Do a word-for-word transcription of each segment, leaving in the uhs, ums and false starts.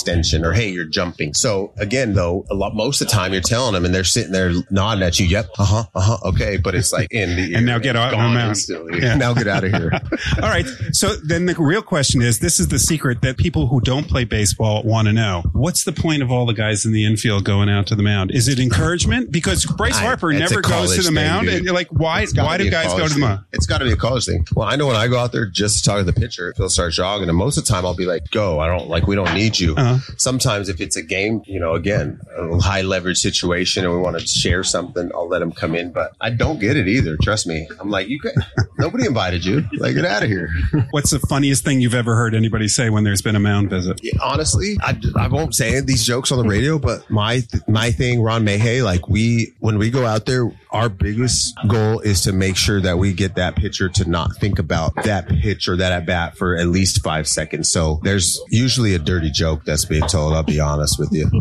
extension, or hey, you're jumping. So again, though, a lot most of the time you're telling them and they're sitting there nodding at you. Yep. Uh huh. Uh huh. Okay. But it's like in the ear, and now get out of the mound. Yeah. Now get out of here. All right. So then the real question is, this is the secret that people who don't play baseball want to know. What's the point of all the guys in the infield going out to the mound? Is it encouragement? Because Bryce Harper I, never goes to the thing, mound. Dude. And you're like, why, why do guys go to the mound? It's got to be a college thing. Well, I know when I go out there just to talk to the pitcher, if he'll start jogging, and most of the time I'll be like, go. I don't like, we don't need you. Uh-huh. Sometimes if it's a game, you know, again, a high leverage situation and we want to share something, I'll let them come in. But I don't get it either. Trust me. I'm like, you could, nobody invited you. Like, get out of here. What's the funniest thing you've ever heard anybody say when there's been a mound visit? Yeah, honestly, I, I won't say these jokes on the radio, but my my thing, Ron Mayhay, like we, when we go out there, our biggest goal is to make sure that we get that pitcher to not think about that pitch or that at bat for at least five seconds. So there's usually a dirty joke that's being told. I'll be honest with you.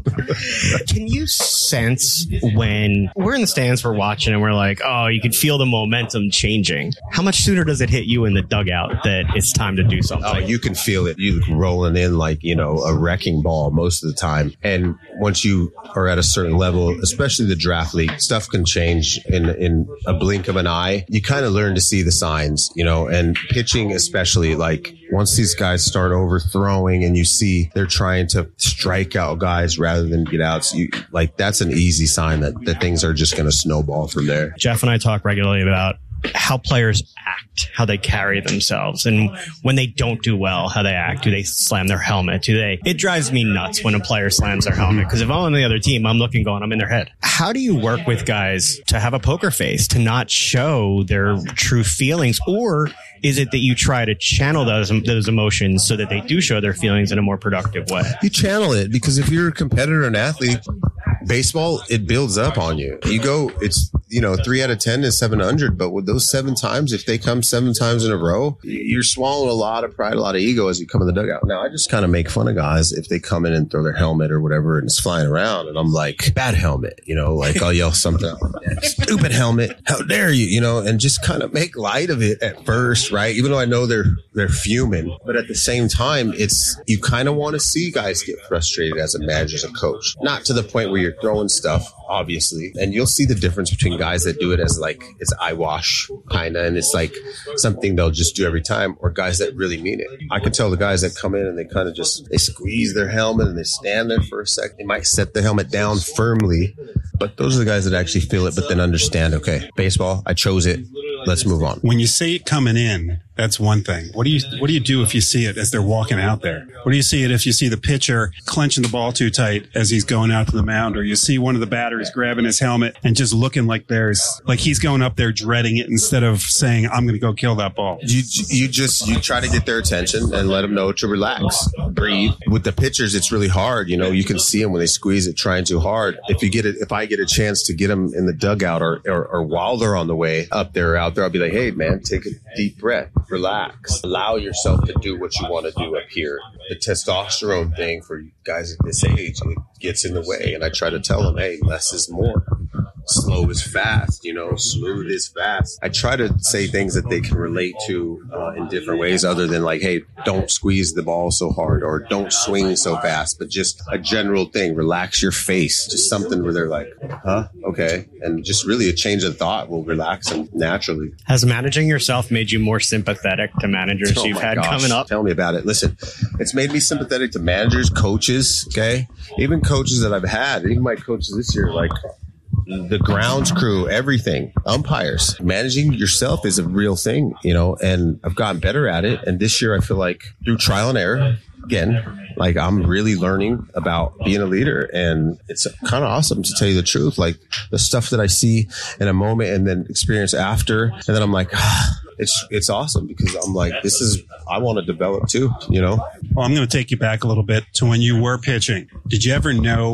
Can you sense when we're in the stands, we're watching and we're like, oh, you can feel the momentum changing. How much sooner does it hit you in the dugout that it's time to do something? Oh, you can feel it. You rolling in like, you know, a wrecking ball most of the time. And once you are at a certain level, especially the draft league, stuff can change in in a blink of an eye. You kind of learn to see the signs, you know, and pitching especially, like once these guys start overthrowing and you see they're trying to strike out guys rather than get outs, you like that's an easy sign that, that things are just going to snowball from there. Jeff and I talk regularly about how players act, how they carry themselves, and when they don't do well, how they act. Do they slam their helmet? Do they? It drives me nuts when a player slams their helmet, because if I'm on the other team, I'm looking going, I'm in their head. How do you work with guys to have a poker face, to not show their true feelings? Or is it that you try to channel those those emotions so that they do show their feelings in a more productive way? You channel it, because if you're a competitor and athlete, baseball, it builds up on you. You go, it's, you know, three out of ten is seven hundred, but with those seven times, if they come seven times in a row, you're swallowing a lot of pride, a lot of ego as you come in the dugout. Now, I just kind of make fun of guys if they come in and throw their helmet or whatever and it's flying around, and I'm like, bad helmet, you know, like I'll yell something out like that, stupid helmet, how dare you, you know, and just kind of make light of it at first, right? Even though I know they're they're fuming, but at the same time, it's, you kind of want to see guys get frustrated as a manager, as a coach, not to the point where you're throwing stuff, obviously, and you'll see the difference between guys that do it as like it's eyewash kind of, and it's like something they'll just do every time, or guys that really mean it. I can tell the guys that come in and they kind of just, they squeeze their helmet and they stand there for a second. They might set the helmet down firmly, but those are the guys that actually feel it, but then understand, okay, baseball, I chose it. Let's move on. When you see it coming in, that's one thing. What do you what do you do if you see it as they're walking out there? What do you see it if you see the pitcher clenching the ball too tight as he's going out to the mound, or you see one of the batters grabbing his helmet and just looking like there's like he's going up there dreading it instead of saying, I'm going to go kill that ball? You you just you try to get their attention and let them know to relax, breathe. With the pitchers, it's really hard. You know, you can see them when they squeeze it trying too hard. If you get it, if I get a chance to get them in the dugout or or, or while they're on the way up there or out there, I'll be like, hey man, take a deep breath. Relax. Allow yourself to do what you want to do up here. The testosterone thing for guys at this age, it gets in the way. And I try to tell them, hey, less is more. Slow is fast, you know, smooth is fast. I try to say things that they can relate to uh, in different ways, other than like, hey, don't squeeze the ball so hard or don't swing so fast, but just a general thing. Relax your face. Just something where they're like, huh? Okay. And just really a change of thought will relax them naturally. Has managing yourself made you more sympathetic to managers oh you've had gosh. coming up? Tell me about it. Listen, it's made me sympathetic to managers, coaches, okay? Even coaches that I've had, even my coaches this year, like, the grounds crew, everything, umpires. Managing yourself is a real thing, you know, and I've gotten better at it. And this year I feel like through trial and error, again, like I'm really learning about being a leader, and it's kind of awesome to tell you the truth. Like the stuff that I see in a moment and then experience after, and then I'm like, ah, it's it's awesome, because I'm like, this is, I want to develop too, you know? Well, I'm going to take you back a little bit to when you were pitching. Did you ever know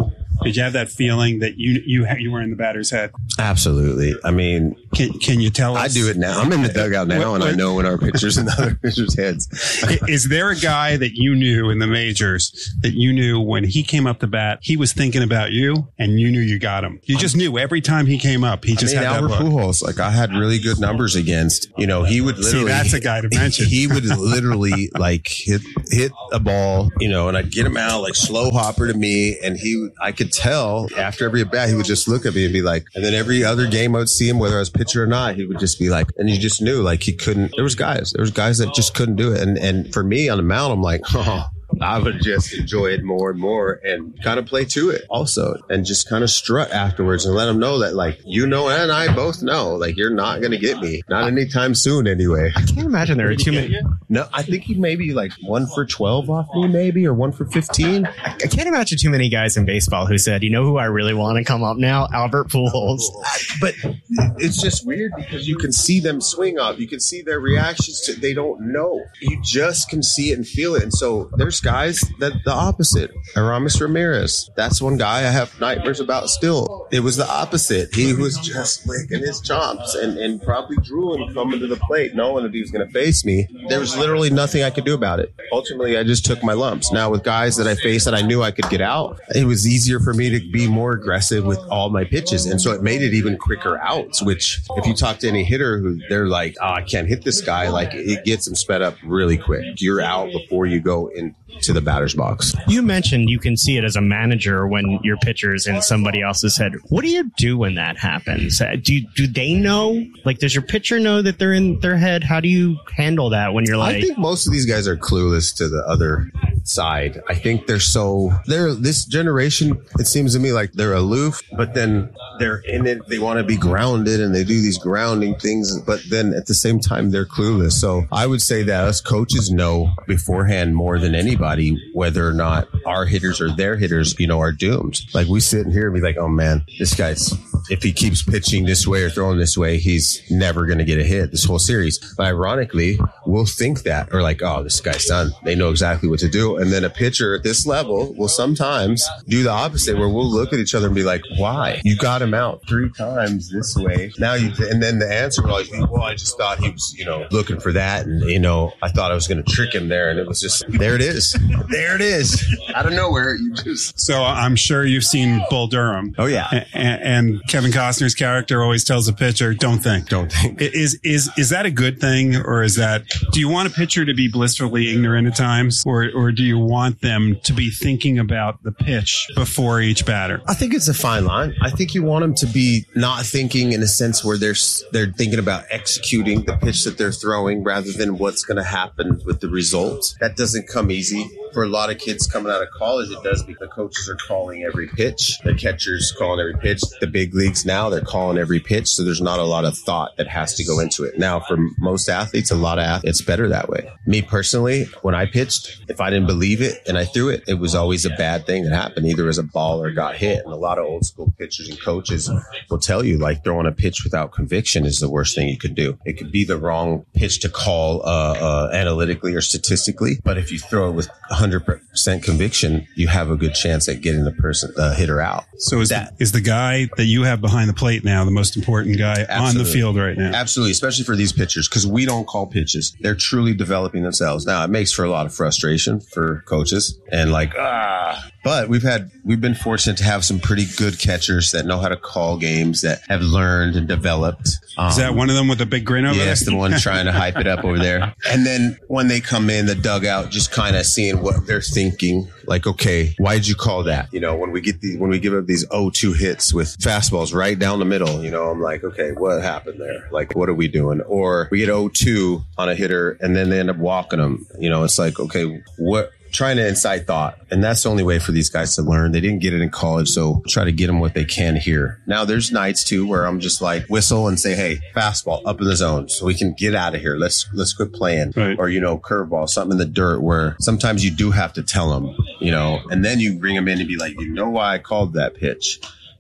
Did you have that feeling that you you you were in the batter's head? Absolutely. I mean, can can you tell us? I do it now. I'm in the dugout now, what, and what, I know when our pitchers and other pitchers' heads. Is there a guy that you knew in the majors that you knew when he came up to bat, he was thinking about you, and you knew you got him? You just knew every time he came up, he just I mean, had Albert that look. Pujols, like I had really good numbers against. You know, he would literally. See, that's a guy to mention. He would literally like hit hit a ball, you know, and I'd get him out like slow hopper to me, and he, I could tell after every at bat, he would just look at me and be like, and then every other game I would see him, whether I was pitcher or not, he would just be like, and you just knew like he couldn't. There was guys, there was guys that just couldn't do it, and and for me on the mound, I'm like, oh. I would just enjoy it more and more and kind of play to it also and just kind of strut afterwards and let them know that, like, you know, and I both know, like, you're not going to get me. Not anytime soon anyway. I can't imagine there are too many. No, I think he maybe like one for twelve off me maybe or one for fifteen. I, I can't imagine too many guys in baseball who said, you know who I really want to come up now? Albert Pujols. But it's just weird because you can see them swing up. You can see their reactions to, they don't know. You just can see it and feel it. And so there's guys that the opposite. Aramis Ramirez. That's one guy I have nightmares about still. It was the opposite. He was just licking his chops and, and probably drooling coming to the plate, knowing that he was going to face me. There was literally nothing I could do about it. Ultimately, I just took my lumps. Now, with guys that I faced that I knew I could get out, it was easier for me to be more aggressive with all my pitches. And so it made it even quicker outs, which if you talk to any hitter who they're like, oh, I can't hit this guy, like it gets them sped up really quick. You're out before you go into the batter's box. You mentioned you can see it as a manager when your pitcher's in somebody else's head. What do you do when that happens? Do do they know? Like, does your pitcher know that they're in their head? How do you handle that when you're like... I think most of these guys are clueless to the other side. I think they're so... They're this generation, it seems to me like they're aloof, but then they're in it. They want to be grounded and they do these grounding things, but then at the same time, they're clueless. So I would say that us coaches know beforehand more than anybody whether or not our hitters or their hitters, you know, are doomed. Like, we sit in here and be like, oh man, this guy's, if he keeps pitching this way or throwing this way, he's never going to get a hit this whole series. But ironically, we'll think that, or like, oh, this guy's done. They know exactly what to do. And then a pitcher at this level will sometimes do the opposite, where we'll look at each other and be like, why? You got him out three times this way. Now you, and then the answer was like, well, I just thought he was, you know, looking for that. And, you know, I thought I was going to trick him there. And it was just, there it is. There it is. Out of nowhere. You just. So I'm sure you've seen Bull Durham. Oh, yeah. And, and Kevin Costner's character always tells the pitcher, don't think. Don't think. Is, is, is that a good thing? Or is that, do you want a pitcher to be blissfully ignorant at times? Or, or do you want them to be thinking about the pitch before each batter? I think it's a fine line. I think you want them to be not thinking in a sense where they're, they're thinking about executing the pitch that they're throwing rather than what's going to happen with the result. That doesn't come easy. For a lot of kids coming out of college, it does because the coaches are calling every pitch. The catcher's calling every pitch. The big leagues now, they're calling every pitch. So there's not a lot of thought that has to go into it. Now, for most athletes, a lot of athletes, it's better that way. Me personally, when I pitched, if I didn't believe it and I threw it, it was always a bad thing that happened, either as a ball or got hit. And a lot of old school pitchers and coaches will tell you, like, throwing a pitch without conviction is the worst thing you could do. It could be the wrong pitch to call uh, uh, analytically or statistically, but if you throw it with one hundred percent conviction, you have a good chance at getting the person, the uh, hitter out. So is that the, is the guy that you have behind the plate now the most important guy Absolutely. on the field right now? Absolutely, especially for these pitchers, because we don't call pitches. They're truly developing themselves. Now, it makes for a lot of frustration for coaches and like, ah. But we've had, we've been fortunate to have some pretty good catchers that know how to call games, that have learned and developed. Um, Is that one of them with a big grin over yes, there? Yes, the one trying to hype it up over there. And then when they come in the dugout, just kind of seeing what they're thinking. Like, okay, why did you call that? You know, when we get these, when we give up these oh two hits with fastballs right down the middle, you know, I'm like, okay, what happened there? Like, what are we doing? Or we get oh two on a hitter and then they end up walking them. You know, it's like, okay, what? Trying to incite thought. And that's the only way for these guys to learn. They didn't get it in college, so try to get them what they can here. Now, there's nights, too, where I'm just like, whistle and say, hey, fastball up in the zone so we can get out of here. Let's let's quit playing. Right. Or, you know, curveball, something in the dirt where sometimes you do have to tell them, you know, and then you bring them in and be like, you know why I called that pitch?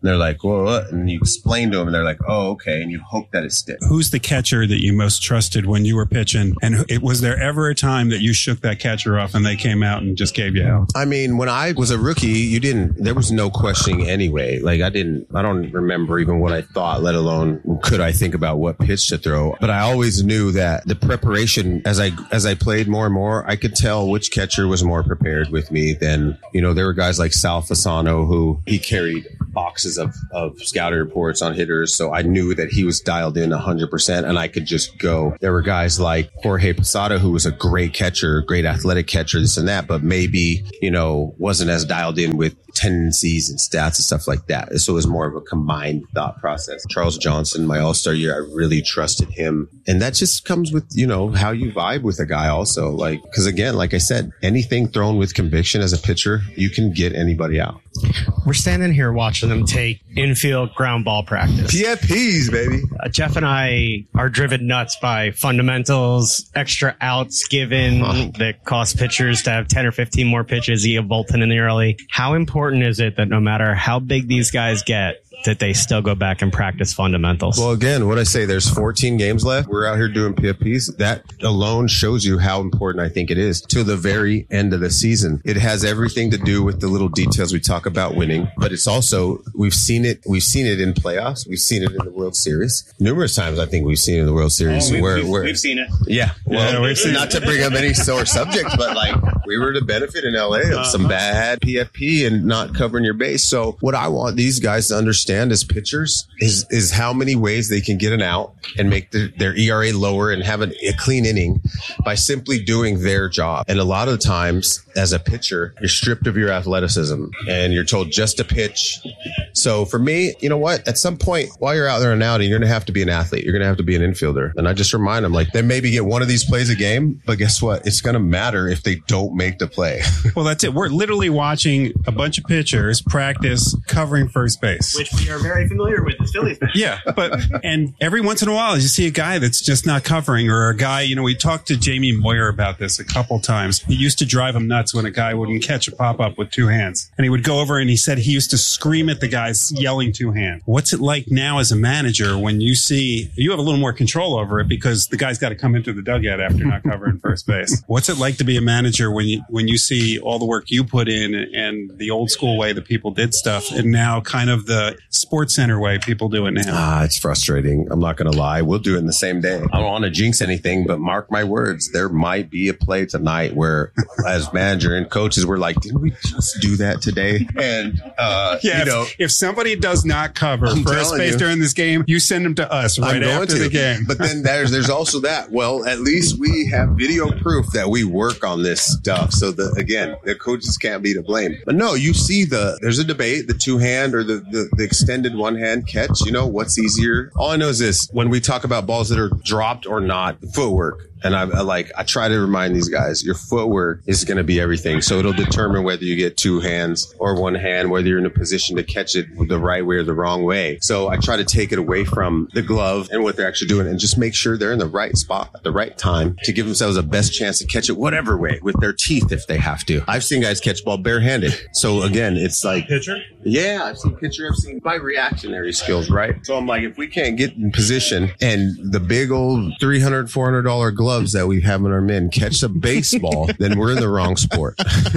And they're like, well, what? And you explain to them and they're like, oh, okay. And you hope that it sticks. Who's the catcher that you most trusted when you were pitching? And it, was there ever a time that you shook that catcher off and they came out and just gave you hell? I mean, when I was a rookie, you didn't, there was no questioning anyway. Like I didn't, I don't remember even what I thought, let alone could I think about what pitch to throw. But I always knew that the preparation, as I, as I played more and more, I could tell which catcher was more prepared with me than, you know, there were guys like Sal Fasano who he carried boxes of, of scouting reports on hitters. So I knew that he was dialed in one hundred percent and I could just go. There were guys like Jorge Posada, who was a great catcher, great athletic catcher, this and that, but maybe, you know, wasn't as dialed in with tendencies and stats and stuff like that. So it was more of a combined thought process. Charles Johnson, my all-star year, I really trusted him. And that just comes with, you know, how you vibe with a guy also. Like, because again, like I said, anything thrown with conviction as a pitcher, you can get anybody out. We're standing here watching them take infield ground ball practice. P F Ps, baby. Uh, Jeff and I are driven nuts by fundamentals, extra outs given huh. that cost pitchers to have ten or fifteen more pitches, Ian Bolton in the early. How important is it that no matter how big these guys get, that they still go back and practice fundamentals? Well, again, what I say, there's fourteen games left. We're out here doing P F Ps. That alone shows you how important I think it is to the very end of the season. It has everything to do with the little details we talk about winning, but it's also, we've seen it, we've seen it in playoffs. We've seen it in the World Series. Numerous times, I think we've seen it in the World Series. Oh, we've, where, we've, where, we've seen it. Yeah. Well, yeah, we've seen not to bring up any sore subjects, but like we were to benefit in L A of uh-huh. some bad P F P and not covering your base. So what I want these guys to understand as pitchers is is how many ways they can get an out and make the, their E R A lower and have an, a clean inning by simply doing their job. And a lot of the times as a pitcher, you're stripped of your athleticism and you're told just to pitch. So for me, you know what? At some point while you're out there and outing, you're going to have to be an athlete. You're going to have to be an infielder. And I just remind them, like, they maybe get one of these plays a game, but guess what? It's going to matter if they don't make the play. Well, that's it. We're literally watching a bunch of pitchers practice covering first base, which we are very familiar with as Phillies fans. Yeah, but and every once in a while you see a guy that's just not covering, or a guy, you know, we talked to Jamie Moyer about this a couple times. It used to drive him nuts when a guy wouldn't catch a pop-up with two hands. And he would go over and he said he used to scream at the guys yelling two hand. What's it like now as a manager when you see, you have a little more control over it because the guy's got to come into the dugout after not covering first base. What's it like to be a manager when you when you see all the work you put in and the old school way that people did stuff, and now kind of the Sports Center way people do it now? Ah, it's frustrating. I'm not going to lie. We'll do it in the same day. I don't want to jinx anything, but mark my words, there might be a play tonight where as manager and coaches, we're like, didn't we just do that today? And, uh, yeah, you know, if, if somebody does not cover I'm first base you, during this game, you send them to us right after to. the game. But then there's, there's also that. Well, at least we have video proof that we work on this stuff. So the, again, the coaches can't be to blame. But no, you see the, there's a debate, the two hand or the, the, the extended one hand catch, you know, what's easier? All I know is this, when we talk about balls that are dropped or not, footwork. And I, I like, I try to remind these guys, your footwork is going to be everything. So it'll determine whether you get two hands or one hand, whether you're in a position to catch it the right way or the wrong way. So I try to take it away from the glove and what they're actually doing and just make sure they're in the right spot at the right time to give themselves the best chance to catch it whatever way with their teeth if they have to. I've seen guys catch ball barehanded. So again, it's like pitcher. Yeah, I've seen pitcher. I've seen my reactionary skills, right? So I'm like, if we can't get in position and the big old three hundred dollars, four hundred dollars gloves that we have in our men catch a baseball, then we're in the wrong sport.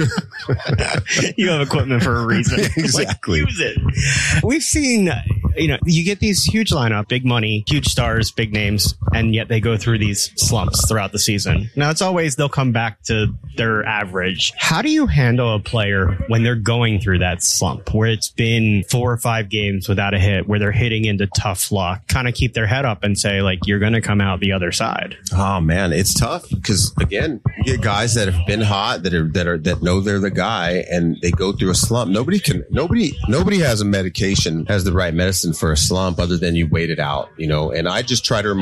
You have equipment for a reason. Exactly. Like, use it. We've seen, you know, you get these huge lineup, big money, huge stars, big names, and yet they go through these slumps throughout the season. Now, it's always they'll come back to their average. How do you handle a player when they're going through that slump where it's been four or five games without a hit, where they're hitting into tough luck, kind of keep their head up and say, like, you're going to come out the other side? Oh, man, it's tough because, again, you get guys that have been hot, that are that are that know they're the guy, and they go through a slump. Nobody can, nobody, nobody has a medication, has the right medicine for a slump other than you wait it out, you know. And I just try to remind the guys,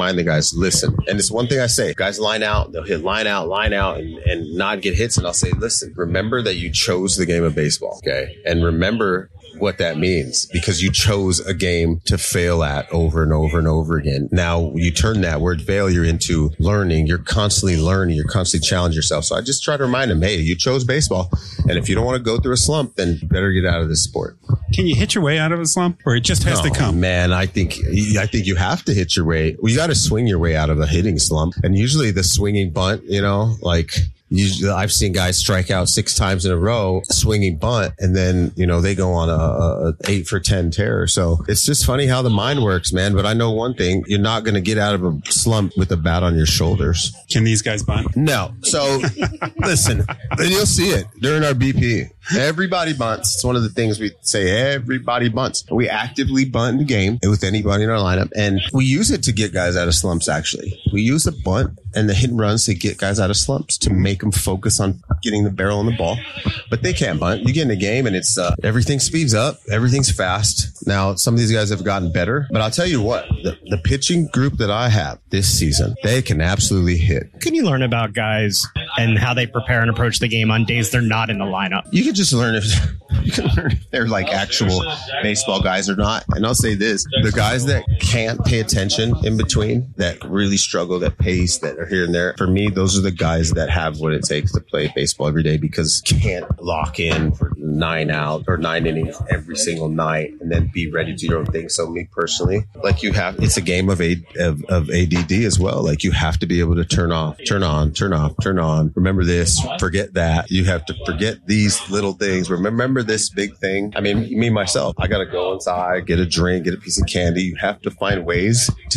guys, listen. And it's one thing I say, guys line out, they'll hit line out, line out, and, and not get hits. And I'll say, listen, remember that you chose the game of baseball, okay? And remember what that means, because you chose a game to fail at over and over and over again. Now you turn that word failure into learning. You're constantly learning. You're constantly challenging yourself. So I just try to remind them, hey, you chose baseball. And if you don't want to go through a slump, then you better get out of this sport. Can you hit your way out of a slump, or it just has oh, to come? Man, I think, I think you have to hit your way. Well, you got to swing your way out of a hitting slump. And usually the swinging bunt, you know, like, Usually, I've seen guys strike out six times in a row, swinging bunt, and then, you know, they go on a, a eight for ten tear. So it's just funny how the mind works, man. But I know one thing, you're not going to get out of a slump with a bat on your shoulders. Can these guys bunt? No. So listen, and you'll see it during our B P. Everybody bunts. It's one of the things we say, everybody bunts. We actively bunt in the game with anybody in our lineup. And we use it to get guys out of slumps, actually. We use a bunt and the hit and runs to get guys out of slumps, to make them focus on getting the barrel on the ball. But they can't bunt. You get in a game and it's uh, everything speeds up. Everything's fast. Now, some of these guys have gotten better. But I'll tell you what, the, the pitching group that I have this season, they can absolutely hit. Can you learn about guys and how they prepare and approach the game on days they're not in the lineup? You can just learn if you can learn if they're like actual baseball guys or not. And I'll say this, the guys that can't pay attention in between, that really struggle, that pace, that are here and there, for me, those are the guys that have what it takes to play baseball every day, because you can't lock in for nine out or nine innings every single night and then be ready to do your own thing. So me personally, like you have, it's a game of, a, of, of A D D as well. Like you have to be able to turn off, turn on, turn off, turn on. Remember this, forget that. You have to forget these little things. Remember this big thing. I mean, me, myself, I got to go inside, get a drink, get a piece of candy. You have to find ways to,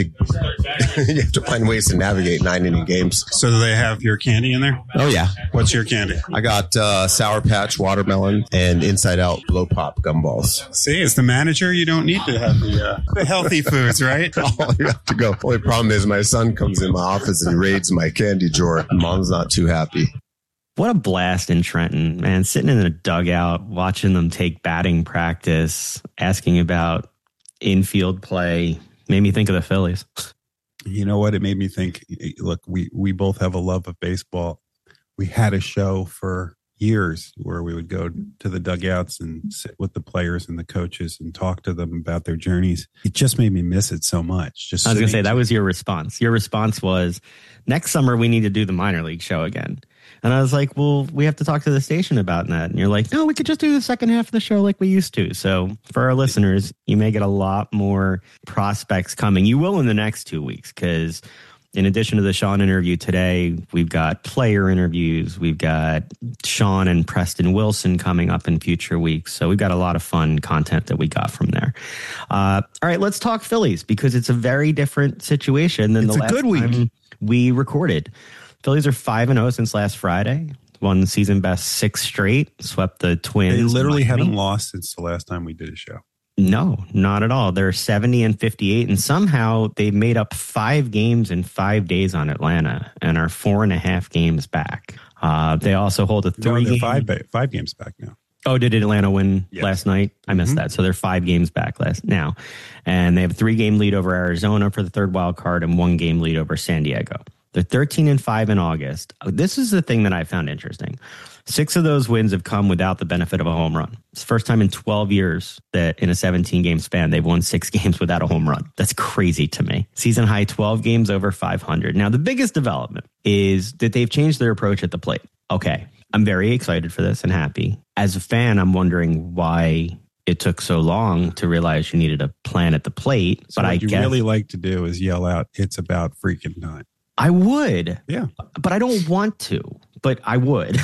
you have to find ways to navigate nine inning games. So do they have your candy in there? Oh, yeah. What's your candy? I got uh, Sour Patch watermelon and Inside Out Blow Pop gumballs. See, as the manager, you don't need to have the, uh, the healthy foods, right? Oh, you have to go. Only problem is my son comes in my office and he raids my candy drawer. Mom's not too happy. What a blast in Trenton, man. Sitting in a dugout, watching them take batting practice, asking about infield play, made me think of the Phillies. You know what? It made me think, look, we, we both have a love of baseball. We had a show for years where we would go to the dugouts and sit with the players and the coaches and talk to them about their journeys. It just made me miss it so much. Just I was going to say, that was your response. Your response was, next summer we need to do the minor league show again. And I was like, well, we have to talk to the station about that. And you're like, no, we could just do the second half of the show like we used to. So for our listeners, you may get a lot more prospects coming. You will in the next two weeks because in addition to the Sean interview today, we've got player interviews. We've got Sean and Preston Wilson coming up in future weeks. So we've got a lot of fun content that we got from there. Uh, all right, let's talk Phillies because it's a very different situation than it's the last good week. time we recorded. Phillies are five and oh since last Friday. Won the season best six straight. Swept the Twins. They literally Miami. haven't lost since the last time we did a show. No, not at all. They're seventy and fifty-eight, and somehow they made up five games in five days on Atlanta and are four and a half games back. Uh, they also hold a three. No, they're five, five games back now. Oh, did Atlanta win yes. last night? I missed mm-hmm. that. So they're five games back last now. And they have a three game lead over Arizona for the third wild card and one game lead over San Diego. They're thirteen and five in August. This is the thing that I found interesting. Six of those wins have come without the benefit of a home run. It's the first time in twelve years that in a seventeen game span, they've won six games without a home run. That's crazy to me. Season high twelve games over five hundred. Now, the biggest development is that they've changed their approach at the plate. Okay, I'm very excited for this and happy. As a fan, I'm wondering why it took so long to realize you needed a plan at the plate. So but what I you guess really like to do is yell out, "It's about freaking time." I would. Yeah. But I don't want to, but I would.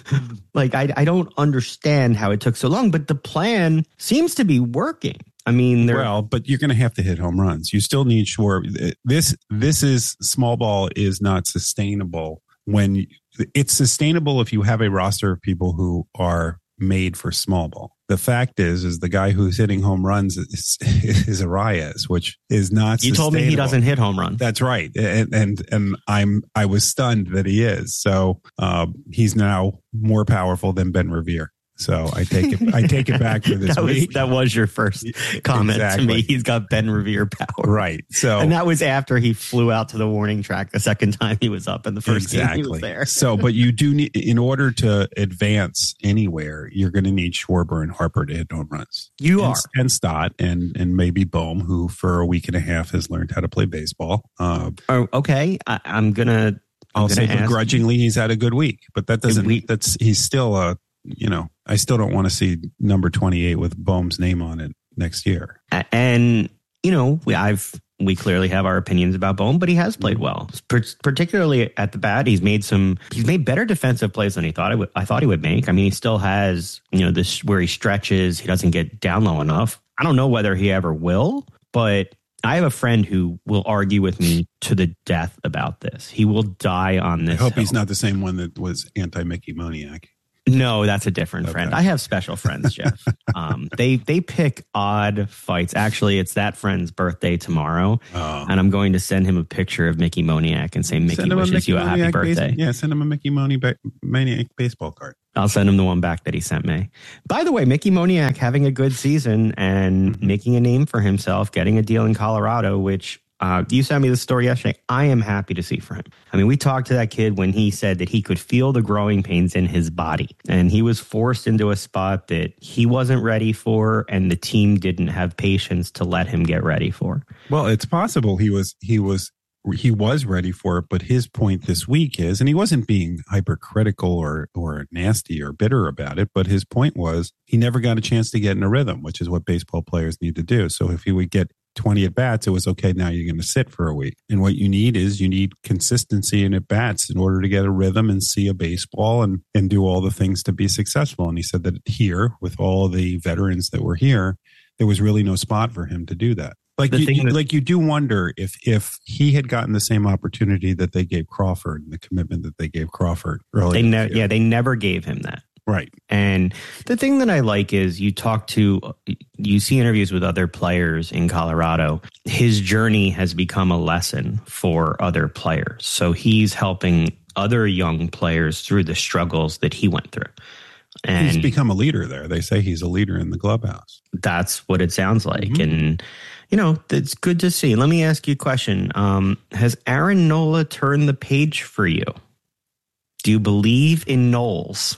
Like, I, I don't understand how it took so long, but the plan seems to be working. I mean, well, but you're going to have to hit home runs. You still need sure. This, this is small ball is not sustainable when you, it's sustainable if you have a roster of people who are made for small ball. The fact is, is the guy who's hitting home runs is, is Arias, which is not. You told me he doesn't hit home runs. That's right, and and and I'm I was stunned that he is. So uh, he's now more powerful than Ben Revere. So I take it. I take it back for this that was, week. That was your first comment Exactly. to me. He's got Ben Revere power, Right. So and that was after he flew out to the warning track the second time he was up in the first exactly. game he was there. So, but you do need, in order to advance anywhere, you're going to need Schwarber and Harper to hit home runs. You and, are. and Stott and and maybe Bohm, who for a week and a half has learned how to play baseball. Uh, Oh, okay, I, I'm gonna. I'm I'll say gonna ask- begrudgingly he's had a good week, but that doesn't. We- that's he's still a. You know, I still don't want to see number twenty-eight with Bohm's name on it next year. And you know, we I've we clearly have our opinions about Bohm, but he has played well, per- particularly at the bat. He's made some. He's made better defensive plays than he thought. I would. I thought he would make. I mean, he still has, you know, this where he stretches. He doesn't get down low enough. I don't know whether he ever will, but I have a friend who will argue with me to the death about this. He will die on this. I hope hill. he's not the same one that was anti-Mickey Moniak. No, that's a different Okay. friend. I have special friends, Jeff. um, they they pick odd fights. Actually, it's that friend's birthday tomorrow, Oh. and I'm going to send him a picture of Mickey Moniak and say, "Mickey Send him a wishes Mickey you a happy Moniak birthday." base- yeah, send him a Mickey Moni ba- Maniac baseball card. I'll send him the one back that he sent me. By the way, Mickey Moniak having a good season and Mm-hmm. making a name for himself, getting a deal in Colorado, which uh, you sent me the story yesterday. I am happy to see for him. I mean, we talked to that kid when he said that he could feel the growing pains in his body, and he was forced into a spot that he wasn't ready for, and the team didn't have patience to let him get ready for. Well, it's possible he was he was he was ready for it, but his point this week is, and he wasn't being hypercritical or or nasty or bitter about it, but his point was he never got a chance to get in a rhythm, which is what baseball players need to do. So if he would get twenty at bats, it was okay. Now you're going to sit for a week. And what you need is you need consistency in at bats in order to get a rhythm and see a baseball and, and do all the things to be successful. And he said that here, with all the veterans that were here, there was really no spot for him to do that. Like The you, thing you- that- like you do wonder if if he had gotten the same opportunity that they gave Crawford and the commitment that they gave Crawford early. They ne- yeah, they never gave him that. Right. And the thing that I like is you talk to, you see interviews with other players in Colorado. His journey has become a lesson for other players. So he's helping other young players through the struggles that he went through. And He's become a leader there. They say he's a leader in the clubhouse. that's what it sounds like. Mm-hmm. And, you know, it's good to see. Let me ask you a question. Um, has Aaron Nola turned the page for you? Do you believe in Knowles?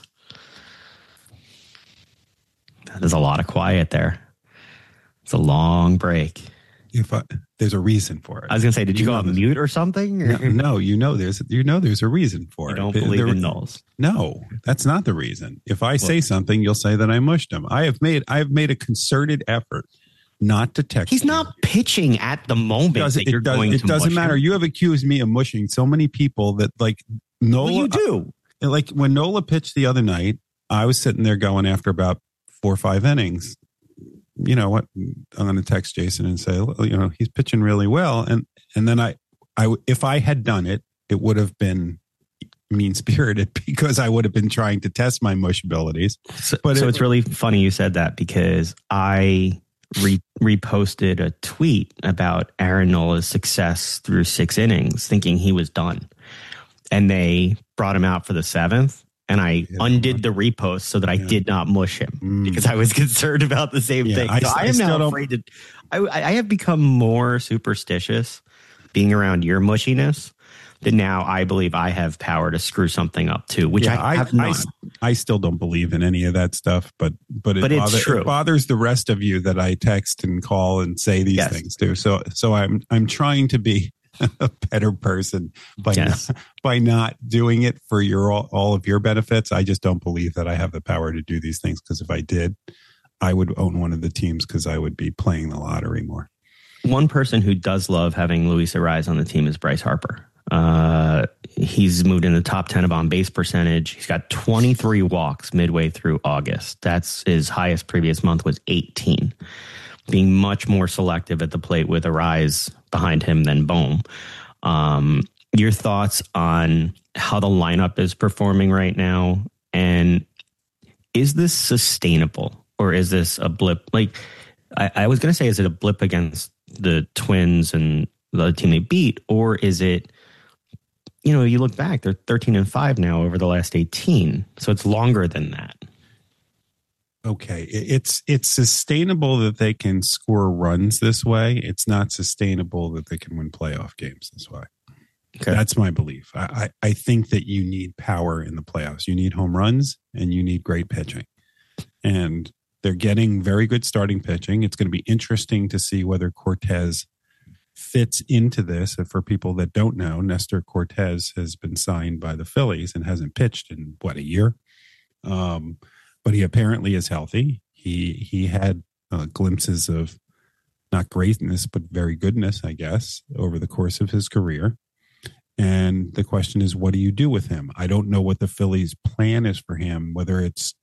There's a lot of quiet there. It's a long break. If I, there's a reason for it. I was going to say, did you, You go know on this. mute or something? Or? no, no, you know there's you know there's a reason for You it. don't There- believe there- in Knowles. No, that's not the reason. If I say Well- something, you'll say that I mushed him. I have made I have made a concerted effort not to text. He's you. not pitching at the moment It doesn't, that you're it does, going it to doesn't mush matter. him. You have accused me of mushing so many people that like Nola. Well, you do. Like when Nola pitched the other night, I was sitting there going after about four or five innings. You know what? I'm going to text Jason and say, you know, he's pitching really well. And and then I, I if I had done it, it would have been mean spirited because I would have been trying to test my mush abilities. So, But so it- it's really funny you said that because I re- reposted a tweet about Aaron Nola's success through six innings, thinking he was done. And they brought him out for the seventh. And I Yeah. undid the repost so that I Yeah. did not mush him Mm. because I was concerned about the same Yeah, thing. I So s- I, I am still now don't- afraid to. I, I have become more superstitious being around your mushiness. That now I believe I have power to screw something up too, which Yeah, I have I, not. I still don't believe in any of that stuff, but but it, But it's bother- true. it bothers the rest of you that I text and call and say these Yes. things too. So so I'm I'm trying to be a better person by Yes. not, by not doing it for your all, all of your benefits. I just don't believe that I have the power to do these things because if I did, I would own one of the teams because I would be playing the lottery more. One person who does love having Luis Ariz on the team is Bryce Harper. Uh, he's moved in the top ten of on base percentage. He's got twenty-three walks midway through August. That's his highest previous month was eighteen. Being much more selective at the plate with Ariz behind him than Bohm. Um, your thoughts on how the lineup is performing right now, and is this sustainable or is this a blip? Like I, I was going to say, is it a blip against the Twins and the other team they beat, or is it? You know, you look back; they're thirteen and five now over the last eighteen, so it's longer than that. okay, it's it's sustainable that they can score runs this way. It's not sustainable that they can win playoff games this way. Okay. That's my belief. I, I, I think that you need power in the playoffs. You need home runs and you need great pitching. And they're getting very good starting pitching. It's going to be interesting to see whether Cortez fits into this. And for people that don't know, Nestor Cortez has been signed by the Phillies and hasn't pitched in, what, a year? Um, but he apparently is healthy. He, he had uh, glimpses of not greatness, but very goodness, I guess, over the course of his career. And the question is, what do you do with him? I don't know what the Phillies' plan is for him, whether it's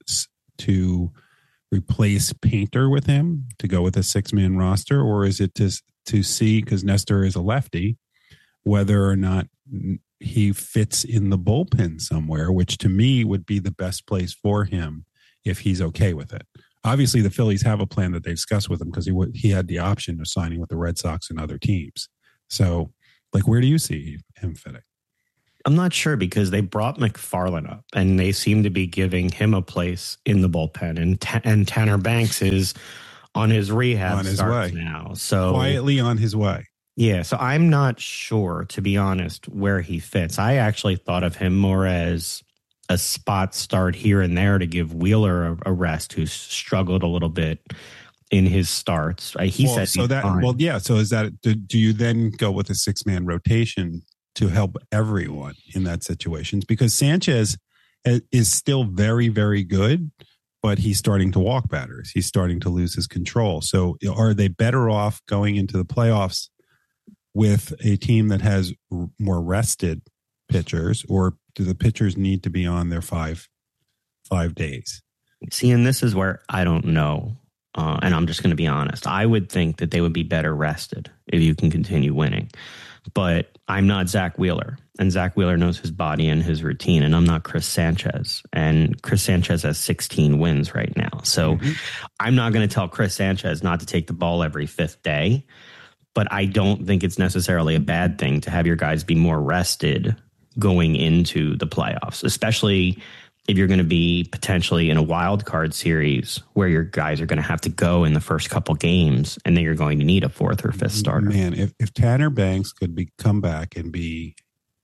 to replace Painter with him, to go with a six-man roster, or is it to, to see, because Nestor is a lefty, whether or not he fits in the bullpen somewhere, which to me would be the best place for him if he's okay with it. Obviously, the Phillies have a plan that they discussed with him because he w- he had the option of signing with the Red Sox and other teams. So, like, where do you see him fitting? I'm not sure because they brought McFarland up and they seem to be giving him a place in the bullpen. And Ta- and Tanner Banks is on his rehab on his starts way now. So quietly on his way. Yeah. So I'm not sure, to be honest, where he fits. I actually thought of him more as a spot start here and there to give Wheeler a, a rest, who's struggled a little bit in his starts. He well, said so that fine. well yeah so is that do, do you then go with a six-man rotation to help everyone in that situation? Because Sanchez is still very, very good, but he's starting to walk batters. He's starting to lose his control. So are they better off going into the playoffs with a team that has more rested pitchers, or do the pitchers need to be on their five five days? See, and this is where I don't know. Uh, and I'm just going to be honest. I would think that they would be better rested if you can continue winning. But I'm not Zach Wheeler. And Zach Wheeler knows his body and his routine. And I'm not Chris Sanchez. And Chris Sanchez has sixteen wins right now. So mm-hmm. I'm not going to tell Chris Sanchez not to take the ball every fifth day. But I don't think it's necessarily a bad thing to have your guys be more rested going into the playoffs, especially if you're going to be potentially in a wild card series where your guys are going to have to go in the first couple games and then you're going to need a fourth or fifth starter. Man, if, if Tanner Banks could be come back and be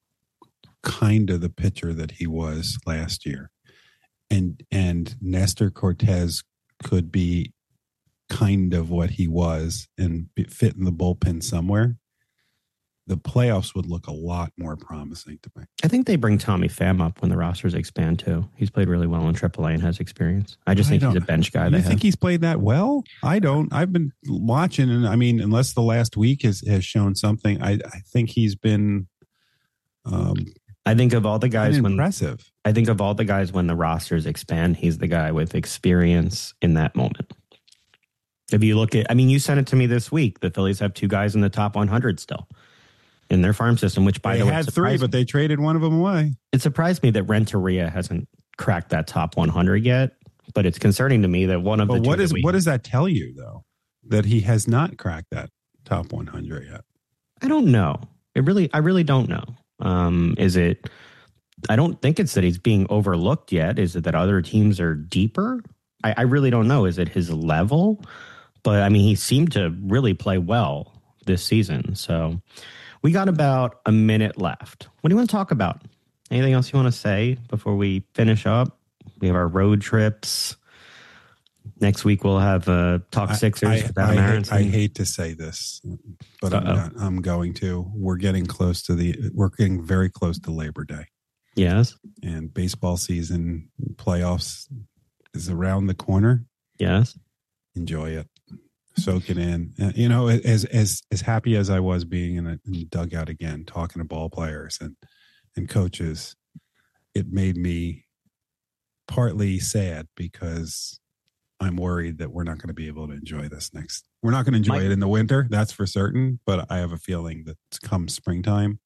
kind of the pitcher that he was last year, and and Nestor Cortez could be kind of what he was and fit in the bullpen somewhere, the playoffs would look a lot more promising to me. I think they bring Tommy Pham up when the rosters expand too. He's played really well in triple A and has experience. I just I think he's a bench guy. You they think have. he's played that well? I don't. I've been watching, and I mean, unless the last week has, has shown something, I, I think he's been. Um, I think of all the guys when impressive. I think of all the guys when the rosters expand, he's the guy with experience in that moment. If you look at, I mean, you sent it to me this week. The Phillies have two guys in the top one hundred still in their farm system, which by they the way, had three, but they traded one of them away. It surprised me that Renteria hasn't cracked that top one hundred yet, but it's concerning to me that one of but the what two is we, what does that tell you though? That he has not cracked that top one hundred yet? I don't know. It really, I really don't know. Um, is it? I don't think it's that he's being overlooked yet. Is it that other teams are deeper? I, I really don't know. Is it his level? But I mean, he seemed to really play well this season. So we got about a minute left. What do you want to talk about? Anything else you want to say before we finish up? We have our road trips. Next week we'll have uh, Talk Sixers. I, with I, Adam I, Aronson. I hate to say this, but I'm, not, I'm going to. We're getting close to the. We're getting very close to Labor Day. Yes. And baseball season playoffs is around the corner. Yes. Enjoy it. Soak it in. Uh, you know, as as as happy as I was being in a, in the dugout again, talking to ball players and and coaches, it made me partly sad because I'm worried that we're not going to be able to enjoy this next. We're not going to enjoy My, it in the winter, that's for certain. But I have a feeling that come springtime,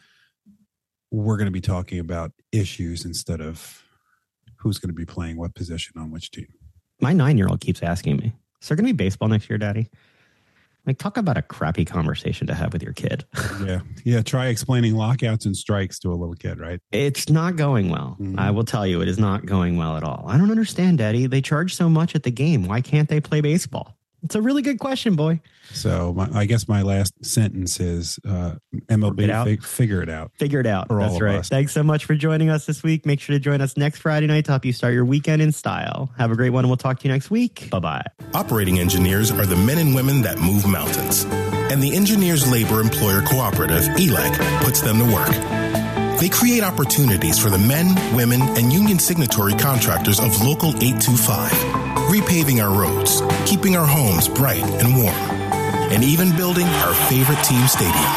we're going to be talking about issues instead of who's going to be playing what position on which team. My nine-year-old keeps asking me, is there going to be baseball next year, Daddy? Like, talk about a crappy conversation to have with your kid. Yeah. Yeah. Try explaining lockouts and strikes to a little kid, right? It's not going well. Mm. I will tell you, it is not going well at all. I don't understand, Daddy. They charge so much at the game. Why can't they play baseball? It's a really good question, boy. So my, I guess my last sentence is uh, M L B, Work it out. fig- figure it out. Figure it out. For all That's of right. us. Thanks so much for joining us this week. Make sure to join us next Friday night to help you start your weekend in style. Have a great one, and we'll talk to you next week. Bye-bye. Operating engineers are the men and women that move mountains. And the Engineers Labor Employer Cooperative, E L E C, puts them to work. They create opportunities for the men, women, and union signatory contractors of Local eight two five, repaving our roads, keeping our homes bright and warm, and even building our favorite team stadium.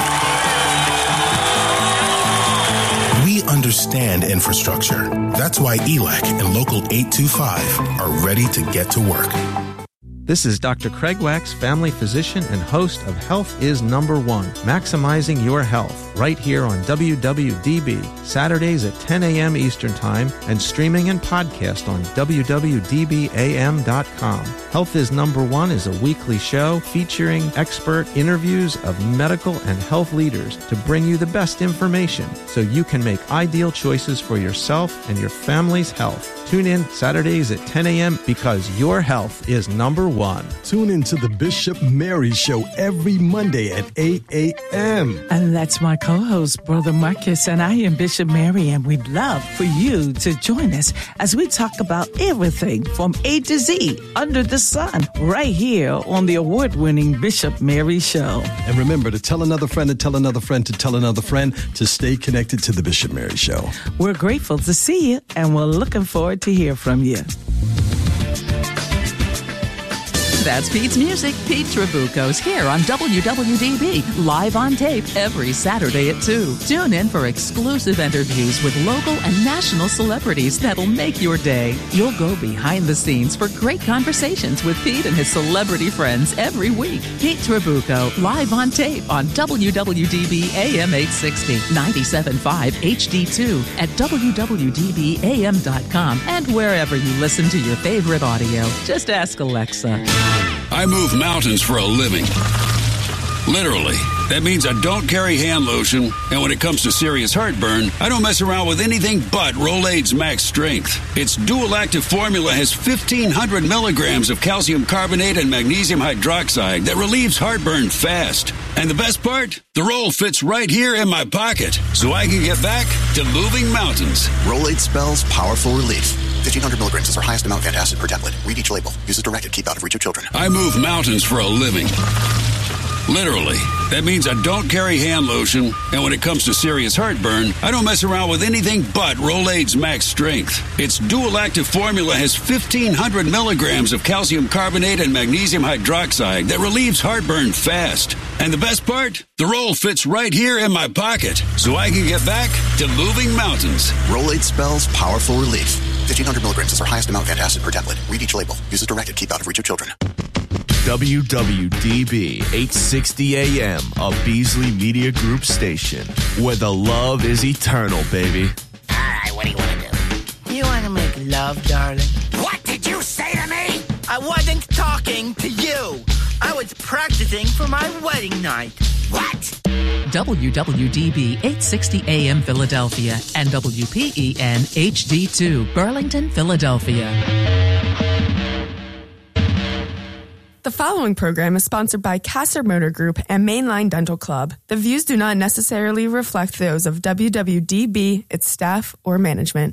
We understand infrastructure. That's why E L E C and Local eight two five are ready to get to work. This is Doctor Craig Wax, family physician and host of Health is Number One, Maximizing Your Health, right here on W W D B, Saturdays at ten a.m. Eastern Time, and streaming and podcast on w w d b a m dot com. Health is Number One is a weekly show featuring expert interviews of medical and health leaders to bring you the best information so you can make ideal choices for yourself and your family's health. Tune in Saturdays at ten a.m. because your health is number one. Tune in to the Bishop Mary Show every Monday at eight a.m. And that's my co-host, Brother Marcus, and I am Bishop Mary, and we'd love for you to join us as we talk about everything from A to Z under the sun right here on the award-winning Bishop Mary Show. And remember to tell another friend to tell another friend to tell another friend to stay connected to the Bishop Mary Show. We're grateful to see you, and we're looking forward to hear from you. That's Pete's Music. Pete Trabucco's here on W W D B, live on tape every Saturday at two. Tune in for exclusive interviews with local and national celebrities that'll make your day. You'll go behind the scenes for great conversations with Pete and his celebrity friends every week. Pete Trabucco, live on tape on W W D B A M eight sixty, ninety-seven point five H D two at w w d b a m dot com and wherever you listen to your favorite audio. Just ask Alexa. I move mountains for a living. Literally. That means I don't carry hand lotion, and when it comes to serious heartburn, I don't mess around with anything but Rolaids Max Strength. Its dual-active formula has fifteen hundred milligrams of calcium carbonate and magnesium hydroxide that relieves heartburn fast. And the best part? The roll fits right here in my pocket, so I can get back to moving mountains. Rolaids spells powerful relief. fifteen hundred milligrams is our highest amount of antacid per tablet. Read each label. Use as directed. Keep out of reach of children. I move mountains for a living. Literally. That means I don't carry hand lotion, and when it comes to serious heartburn, I don't mess around with anything but Rolaids Max Strength. Its dual-active formula has fifteen hundred milligrams of calcium carbonate and magnesium hydroxide that relieves heartburn fast. And the best part? The roll fits right here in my pocket, so I can get back to moving mountains. Rolaids spells powerful relief. fifteen hundred milligrams is our highest amount of antacid per tablet. Read each label. Use as directed. Keep out of reach of children. W W D B eight sixty A M, a Beasley Media Group station, where the love is eternal, baby. All right, what do you want to do? You want to make love, darling? What did you say to me? I wasn't talking to you. I was practicing for my wedding night. What? W W D B eight sixty A M Philadelphia and W P E N H D two Burlington, Philadelphia. The following program is sponsored by Casser Motor Group and Mainline Dental Club. The views do not necessarily reflect those of W W D B, its staff, or management.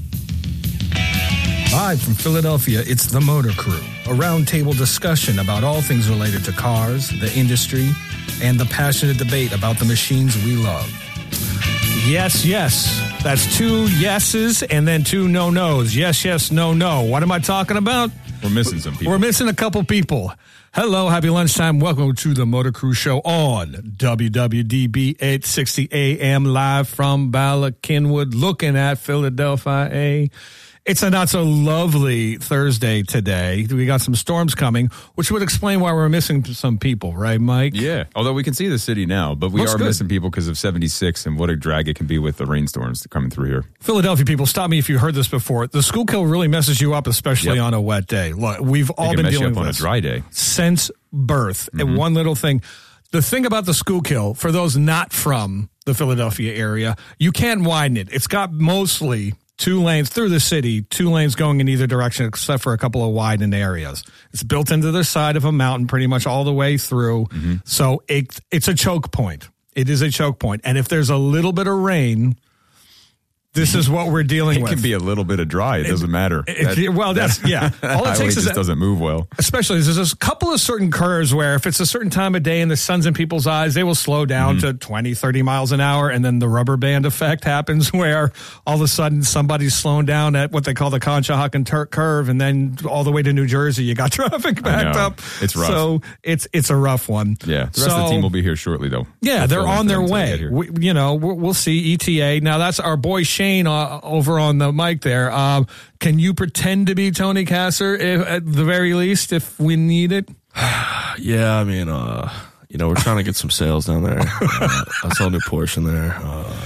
Live from Philadelphia, it's The Motor Crew, a roundtable discussion about all things related to cars, the industry, and the passionate debate about the machines we love. Yes, yes. That's two yeses and then two no-nos. Yes, yes, no, no. What am I talking about? We're missing some people. We're missing a couple people. Hello, happy lunchtime. Welcome to the Motor Crew Show on W W D B eight sixty A M, live from Bala Kenwood, looking at Philadelphia. It's a not so lovely Thursday today. We got some storms coming, which would explain why we're missing some people, right, Mike? Yeah, although we can see the city now, but we Looks are good. missing people because of seventy-six and what a drag it can be with the rainstorms coming through here. Philadelphia people, stop me if you heard this before. The Schuylkill really messes you up, especially Yep. on a wet day. Look, we've all can been mess you dealing up with on a this dry day. since birth. Mm-hmm. And one little thing. The thing about the Schuylkill, for those not from the Philadelphia area, you can't widen it. It's got mostly two lanes through the city, two lanes going in either direction, except for a couple of widened areas. It's built into the side of a mountain pretty much all the way through. Mm-hmm. So it, it's a choke point. It is a choke point. And if there's a little bit of rain, this is what we're dealing It with. can be a little bit of dry. It, doesn't matter. it- That- well, that's- that- yeah. that All it highway takes is just that- doesn't move well. Especially, there's a couple of certain curves where if it's a certain time of day and the sun's in people's eyes, they will slow down Mm-hmm. to twenty, thirty miles an hour. And then the rubber band effect happens where all of a sudden somebody's slowing down at what they call the Conshohocken Turk curve. And then all the way to New Jersey, you got traffic backed know. up. It's rough. So it's, it's a rough one. Yeah, the rest of the team will be here shortly, though. Yeah, We'll they're fill in on for their them until they way. get here. We, you know, we'll, we'll see E T A. Now, that's our boy Shane uh, over on the mic there. Um, can you pretend to be Tony Kasser if, at the very least if we need it? Yeah, I mean, uh, you know, we're trying to get some sales down there. Uh, I saw a new Porsche in there.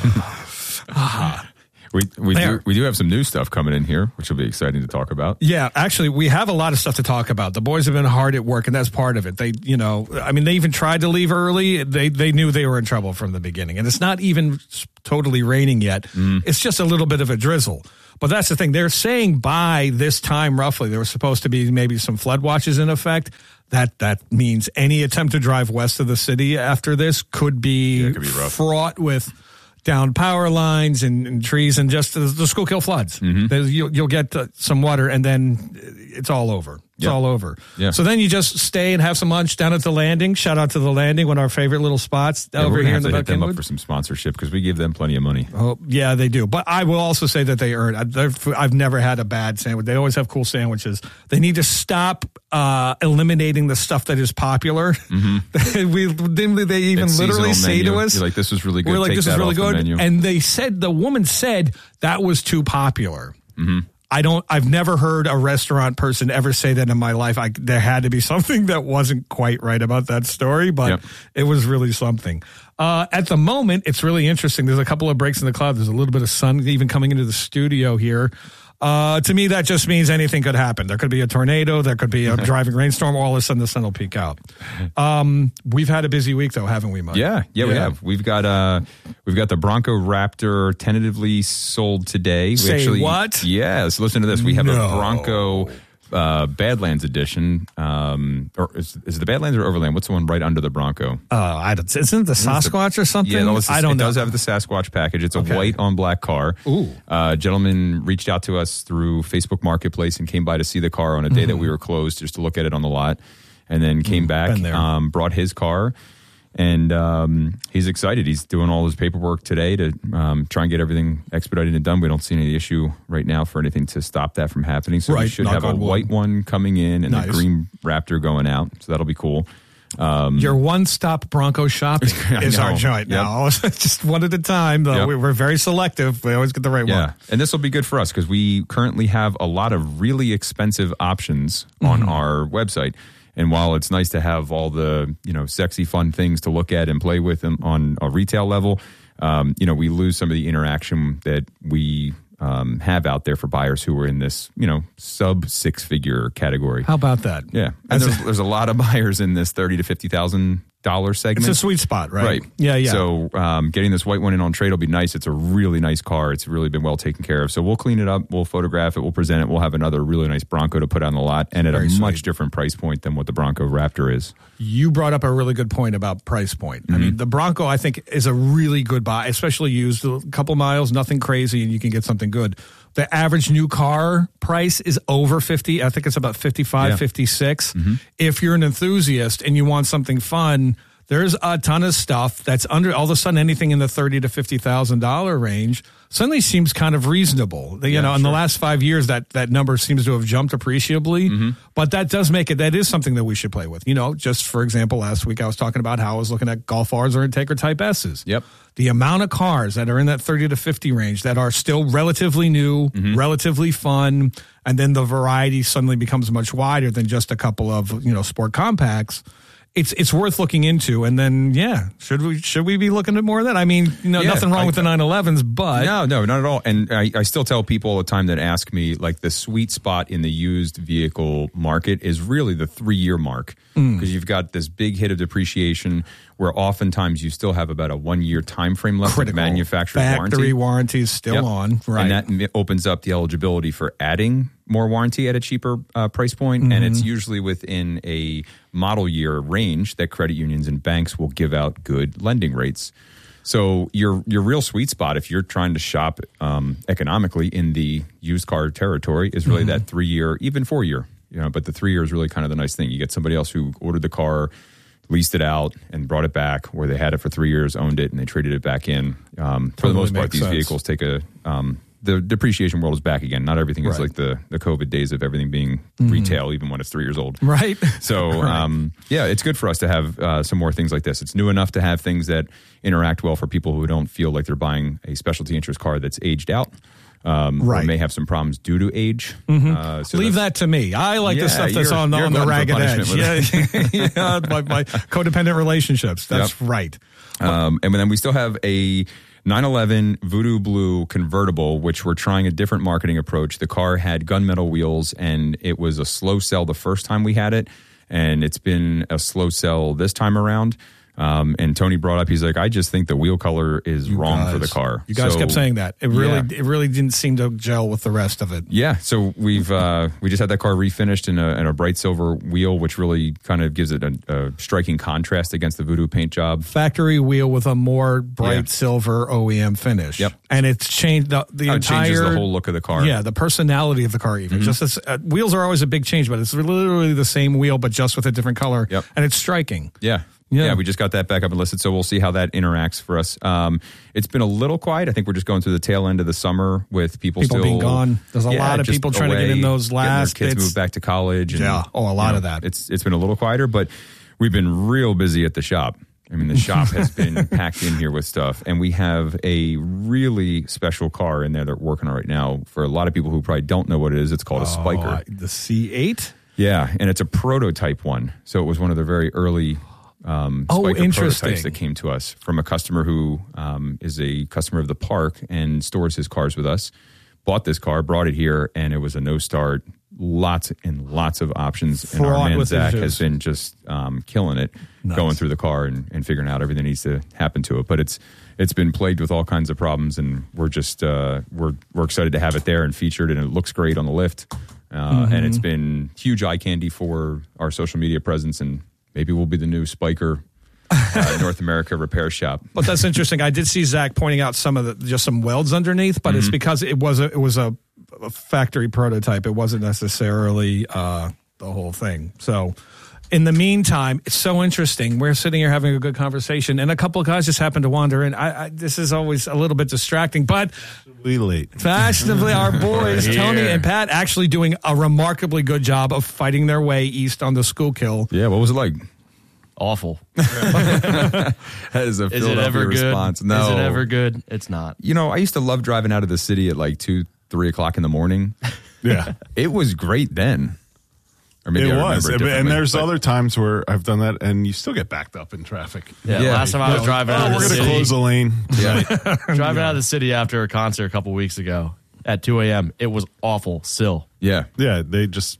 Uh, We we There. do we do have some new stuff coming in here, which will be exciting to talk about. Yeah, actually, we have a lot of stuff to talk about. The boys have been hard at work, and that's part of it. They, you know, I mean, they even tried to leave early. They they knew they were in trouble from the beginning, and it's not even totally raining yet. It's just a little bit of a drizzle. But that's the thing. They're saying by this time, roughly, there was supposed to be maybe some flood watches in effect. That that means any attempt to drive west of the city after this could be, it could be rough. fraught with down power lines and, and trees and just the, the Schuylkill floods. Mm-hmm. There's- You'll, you'll get uh, some water and then it's all over. It's Yep. all over. Yeah. So then you just stay and have some lunch down at the Landing. Shout out to the Landing, one of our favorite little spots Yeah, over we're gonna here in have the to hit them up Buckhead. for some sponsorship because we give them plenty of money. Oh, yeah, they do. But I will also say that they earn. I've I've never had a bad sandwich. They always have cool sandwiches. They need to stop uh, eliminating the stuff that is popular. Mm-hmm. we didn't they even It's literally seasonal say menu. to us, You're like, this was really good. We're like, Take this is that really off the good. menu. And they said, the woman said that was too popular. Mm-hmm. I don't, I've never heard a restaurant person ever say that in my life. I, there had to be something that wasn't quite right about that story, but Yep. it was really something. Uh, at the moment, it's really interesting. There's a couple of breaks in the cloud. There's a little bit of sun even coming into the studio here. Uh, to me, that just means anything could happen. There could be a tornado. There could be a driving rainstorm. All of a sudden, the sun will peek out. Um, we've had a busy week, though, haven't we, Mike? Yeah, yeah, we have. We've got uh, we've got the Bronco Raptor tentatively sold today. We Say actually, what? Yes, listen to this. We have No. a Bronco uh, Badlands edition. Um, or is, is it the Badlands or Overland? What's the one right under the Bronco? Uh, I don't, isn't it the Sasquatch or something? Yeah, no, it's the- I don't it know. does have the Sasquatch package. It's a Okay. white on black car. Ooh. Uh, gentleman reached out to us through Facebook Marketplace and came by to see the car on a day that Mm-hmm. we were closed just to look at it on the lot, and then came back, been there. um, brought his car, and um, he's excited. He's doing all his paperwork today to um, try and get everything expedited and done. We don't see any issue right now for anything to stop that from happening. So we Right, should knock have a on wood. white one coming in and Nice. a green Raptor going out. So that'll be cool. Um, Your one-stop Bronco shopping I is our know. joint Yep. now. Just one at a time, though. Yep. We- We're very selective. We always get the right Yeah, one. and this will be good for us because we currently have a lot of really expensive options on Mhm. our website. And while it's nice to have all the, you know, sexy, fun things to look at and play with them on a retail level, um, you know, we lose some of the interaction that we um, have out there for buyers who are in this, you know, sub six figure category. How about that? Yeah, and there's, there's a lot of buyers in this thirty to fifty thousand dollar segment. It's a sweet spot, right? Right. Yeah, yeah. So um, getting this white one in on trade will be nice. It's a really nice car. It's really been well taken care of. So we'll clean it up. We'll photograph it. We'll present it. We'll have another really nice Bronco to put on the lot, and at Very a sweet. much different price point than what the Bronco Raptor is. You brought up a really good point about price point. I Mm-hmm. mean, the Bronco, I think, is a really good buy, especially used a couple miles, nothing crazy, and you can get something good. The average new car price is over fifty. I think it's about fifty-five, Yeah. fifty-six. Mm-hmm. If you're an enthusiast and you want something fun, there's a ton of stuff that's under all of a sudden anything in the thirty to fifty thousand dollar range suddenly seems kind of reasonable. You Yeah, know, in sure. the last five years, that that number seems to have jumped appreciably. Mm-hmm. But that does make it, that is something that we should play with. You know, just for example, last week I was talking about how I was looking at Golf R's or Integra Type S's. Yep. The amount of cars that are in that thirty to fifty range that are still relatively new, Mm-hmm. relatively fun, and then the variety suddenly becomes much wider than just a couple of, you know, sport compacts. It's it's worth looking into. And then, yeah, should we should we be looking at more of that? I mean, you know, Yeah, nothing wrong I- with the nine elevens, but No, no, not at all. And I, I still tell people all the time that ask me, like, the sweet spot in the used vehicle market is really the three-year mark, because Mm. you've got this big hit of depreciation where oftentimes you still have about a one-year time frame left critical of manufacturer's factory warranty. warranty is still Yep. on, right? And that m- opens up the eligibility for adding more warranty at a cheaper uh, price point. And it's Mhm. usually within a model year range that credit unions and banks will give out good lending rates. So your your real sweet spot, if you're trying to shop um, economically in the used car territory, is really Mhm. that three year, even four year. You know, but the three year is really kind of the nice thing. You get somebody else who ordered the car, leased it out, and brought it back, or they had it for three years, owned it, and they traded it back in. Um, for the Totally most part, makes these sense. vehicles take a um, the depreciation world is back again. Not everything is Right. like the the COVID days of everything being Mhm. retail, even when it's three years old. Right. So, Right. um, yeah, it's good for us to have uh, some more things like this. It's new enough to have things that interact well for people who don't feel like they're buying a specialty interest car that's aged out. Um, Right. Or may have some problems due to age. Mhm. Uh, so Leave that's- that to me. I like Yeah, the stuff that's you're- on the, you're on the glutton for ragged edge. punishment Yeah, with yeah, my, my codependent relationships. That's Yep. right. Um, and then we still have a nine eleven Voodoo Blue convertible, which we're trying a different marketing approach. The car had gunmetal wheels, and it was a slow sell the first time we had it, and it's been a slow sell this time around. Um, and Tony brought up, he's like, I just think the wheel color is You wrong guys- for the car. You guys So- kept saying that. It really, Yeah. it really didn't seem to gel with the rest of it. Yeah, so we've uh, we just had that car refinished in a, in a bright silver wheel, which really kind of gives it a, a striking contrast against the Voodoo paint job. Factory wheel with a more bright Yeah. silver O E M finish. Yep. And it's changed the, the How it entire changes the whole look of the car. Yeah, the personality of the car even. Mhm. Just as, uh, wheels are always a big change, but it's literally the same wheel, but just with a different color. Yep. And it's striking. Yeah. Yeah. yeah. we just got that back up and listed, so we'll see how that interacts for us. Um, it's been a little quiet. I think we're just going through the tail end of the summer with people, People still being gone. There's a yeah, lot of just people trying to get away, in those getting their last kids bits. moved back to college. And, Yeah. Oh, a lot you of know, that. It's it's been a little quieter, but we've been real busy at the shop. I mean, the shop has been packed in here with stuff, and we have a really special car in there that we're working on right now. For a lot of people who probably don't know what it is, it's called a Spiker. Oh, the C eight? Yeah, and it's a prototype one. So it was one of the very early um, Oh, Spiker interesting. prototypes that came to us from a customer who um, is a customer of the park and stores his cars with us. Bought this car, brought it here, and it was a no start. Lots and lots of options. And our Fraught man with Zach issues. has been just um, killing it, Nice. going through the car and, and figuring out everything that needs to happen to it. But it's it's been plagued with all kinds of problems, and we're just uh, we're we're excited to have it there and featured, and it looks great on the lift. Uh, Mhm. And it's been huge eye candy for our social media presence, and maybe we'll be the new Spiker uh, North America repair shop. But that's interesting. I did see Zach pointing out some of the just some welds underneath, but it's Mhm. because it was a it was a, a factory prototype. It wasn't necessarily uh, the whole thing. So, in the meantime, it's so interesting. We're sitting here having a good conversation, and a couple of guys just happen to wander in. I, I, this is always a little bit distracting, but we late. fashionably, our boys We're Tony here. and Pat actually doing a remarkably good job of fighting their way east on the Schuylkill. Yeah, what was it like? Awful. That is a Is it Philadelphia ever good? response. No. Is it ever good? It's not. You know, I used to love driving out of the city at like two, three o'clock in the morning. Yeah. It was great then. Or maybe it I was. remember it And differently, there's but- other times where I've done that and you still get backed up in traffic. Yeah, last time I was driving out oh, of we're the gonna city. close the lane. Yeah. Driving out of the city after a concert a couple weeks ago at two a.m. It was awful still. Yeah. Yeah, they just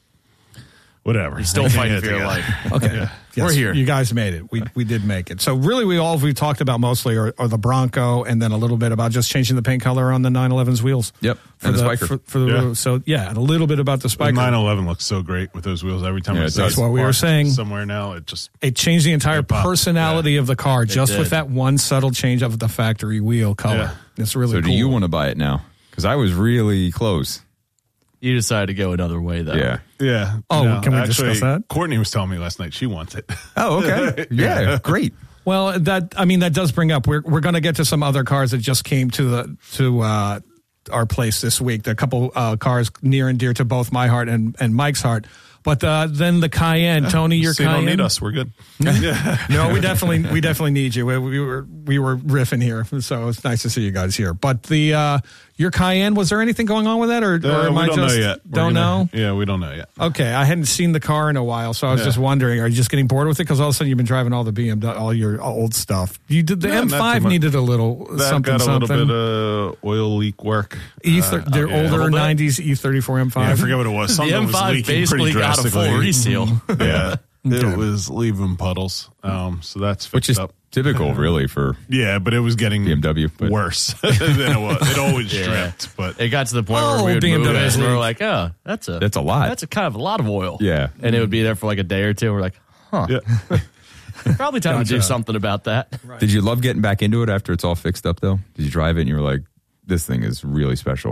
whatever. You're still They can't fighting get for your together. life. Okay. Yeah. Yes, We're here. You guys made it. We we did make it. So really, we all we talked about mostly are, are the Bronco, and then a little bit about just changing the paint color on the nine eleven's wheels. Yep, for and the the, Spiker. For, for the Yeah. so yeah, and a little bit about the The Spiker. nine eleven looks so great with those wheels. Every time Yeah, I it see does. it That's what we were parked saying. somewhere now, it just It changed the entire It popped. personality of the car just did. with that one subtle change of the factory wheel color. Yeah. It's really So cool. do you want to buy it now? Because I was really close. You decided to go another way though. Yeah. yeah. Oh, No, can we actually, discuss that? Courtney was telling me last night she wants it. Oh, okay. yeah, great. Well, that I mean that does bring up. We're we're going to get to some other cars that just came to the to uh, our place this week. There are a couple uh, cars near and dear to both my heart and, and Mike's heart. But uh, then the Cayenne, yeah, Tony, your so Cayenne. You don't need us. We're good. No, we definitely we definitely need you. We, we were we were riffing here, so it's nice to see you guys here. But the uh, your Cayenne, was there anything going on with that, or, Uh, or am we I don't just know yet. We're don't gonna- know? Yeah, we don't know yet. Okay, I hadn't seen the car in a while, so I was Yeah. just wondering: are you just getting bored with it? Because all of a sudden you've been driving all the B M W, all your old stuff. You did the Yeah, M not five too much. needed a little That something got a something. little bit of oil leak work. E Uh, they're yeah, a little older bit. nineties E thirty-four M five. Yeah, I forget what it was. The Something M was five leaking basically pretty got a full drastically. reseal. Yeah, it Okay. was leaving puddles. Um, so that's fixed Which is up. typical, really, for Yeah, but it was getting B M W. But worse than it was. It always Yeah. dripped, but It got to the point Oh, where we would B M W move it, is and we were leak. like, oh, that's a That's a lot. That's a kind of a lot of oil. Yeah. And it would be there for like a day or two. And we're like, huh. yeah. Probably time to do Gotcha. something about that. Did you love getting back into it after it's all fixed up, though? Did you drive it and you were like, this thing is really special?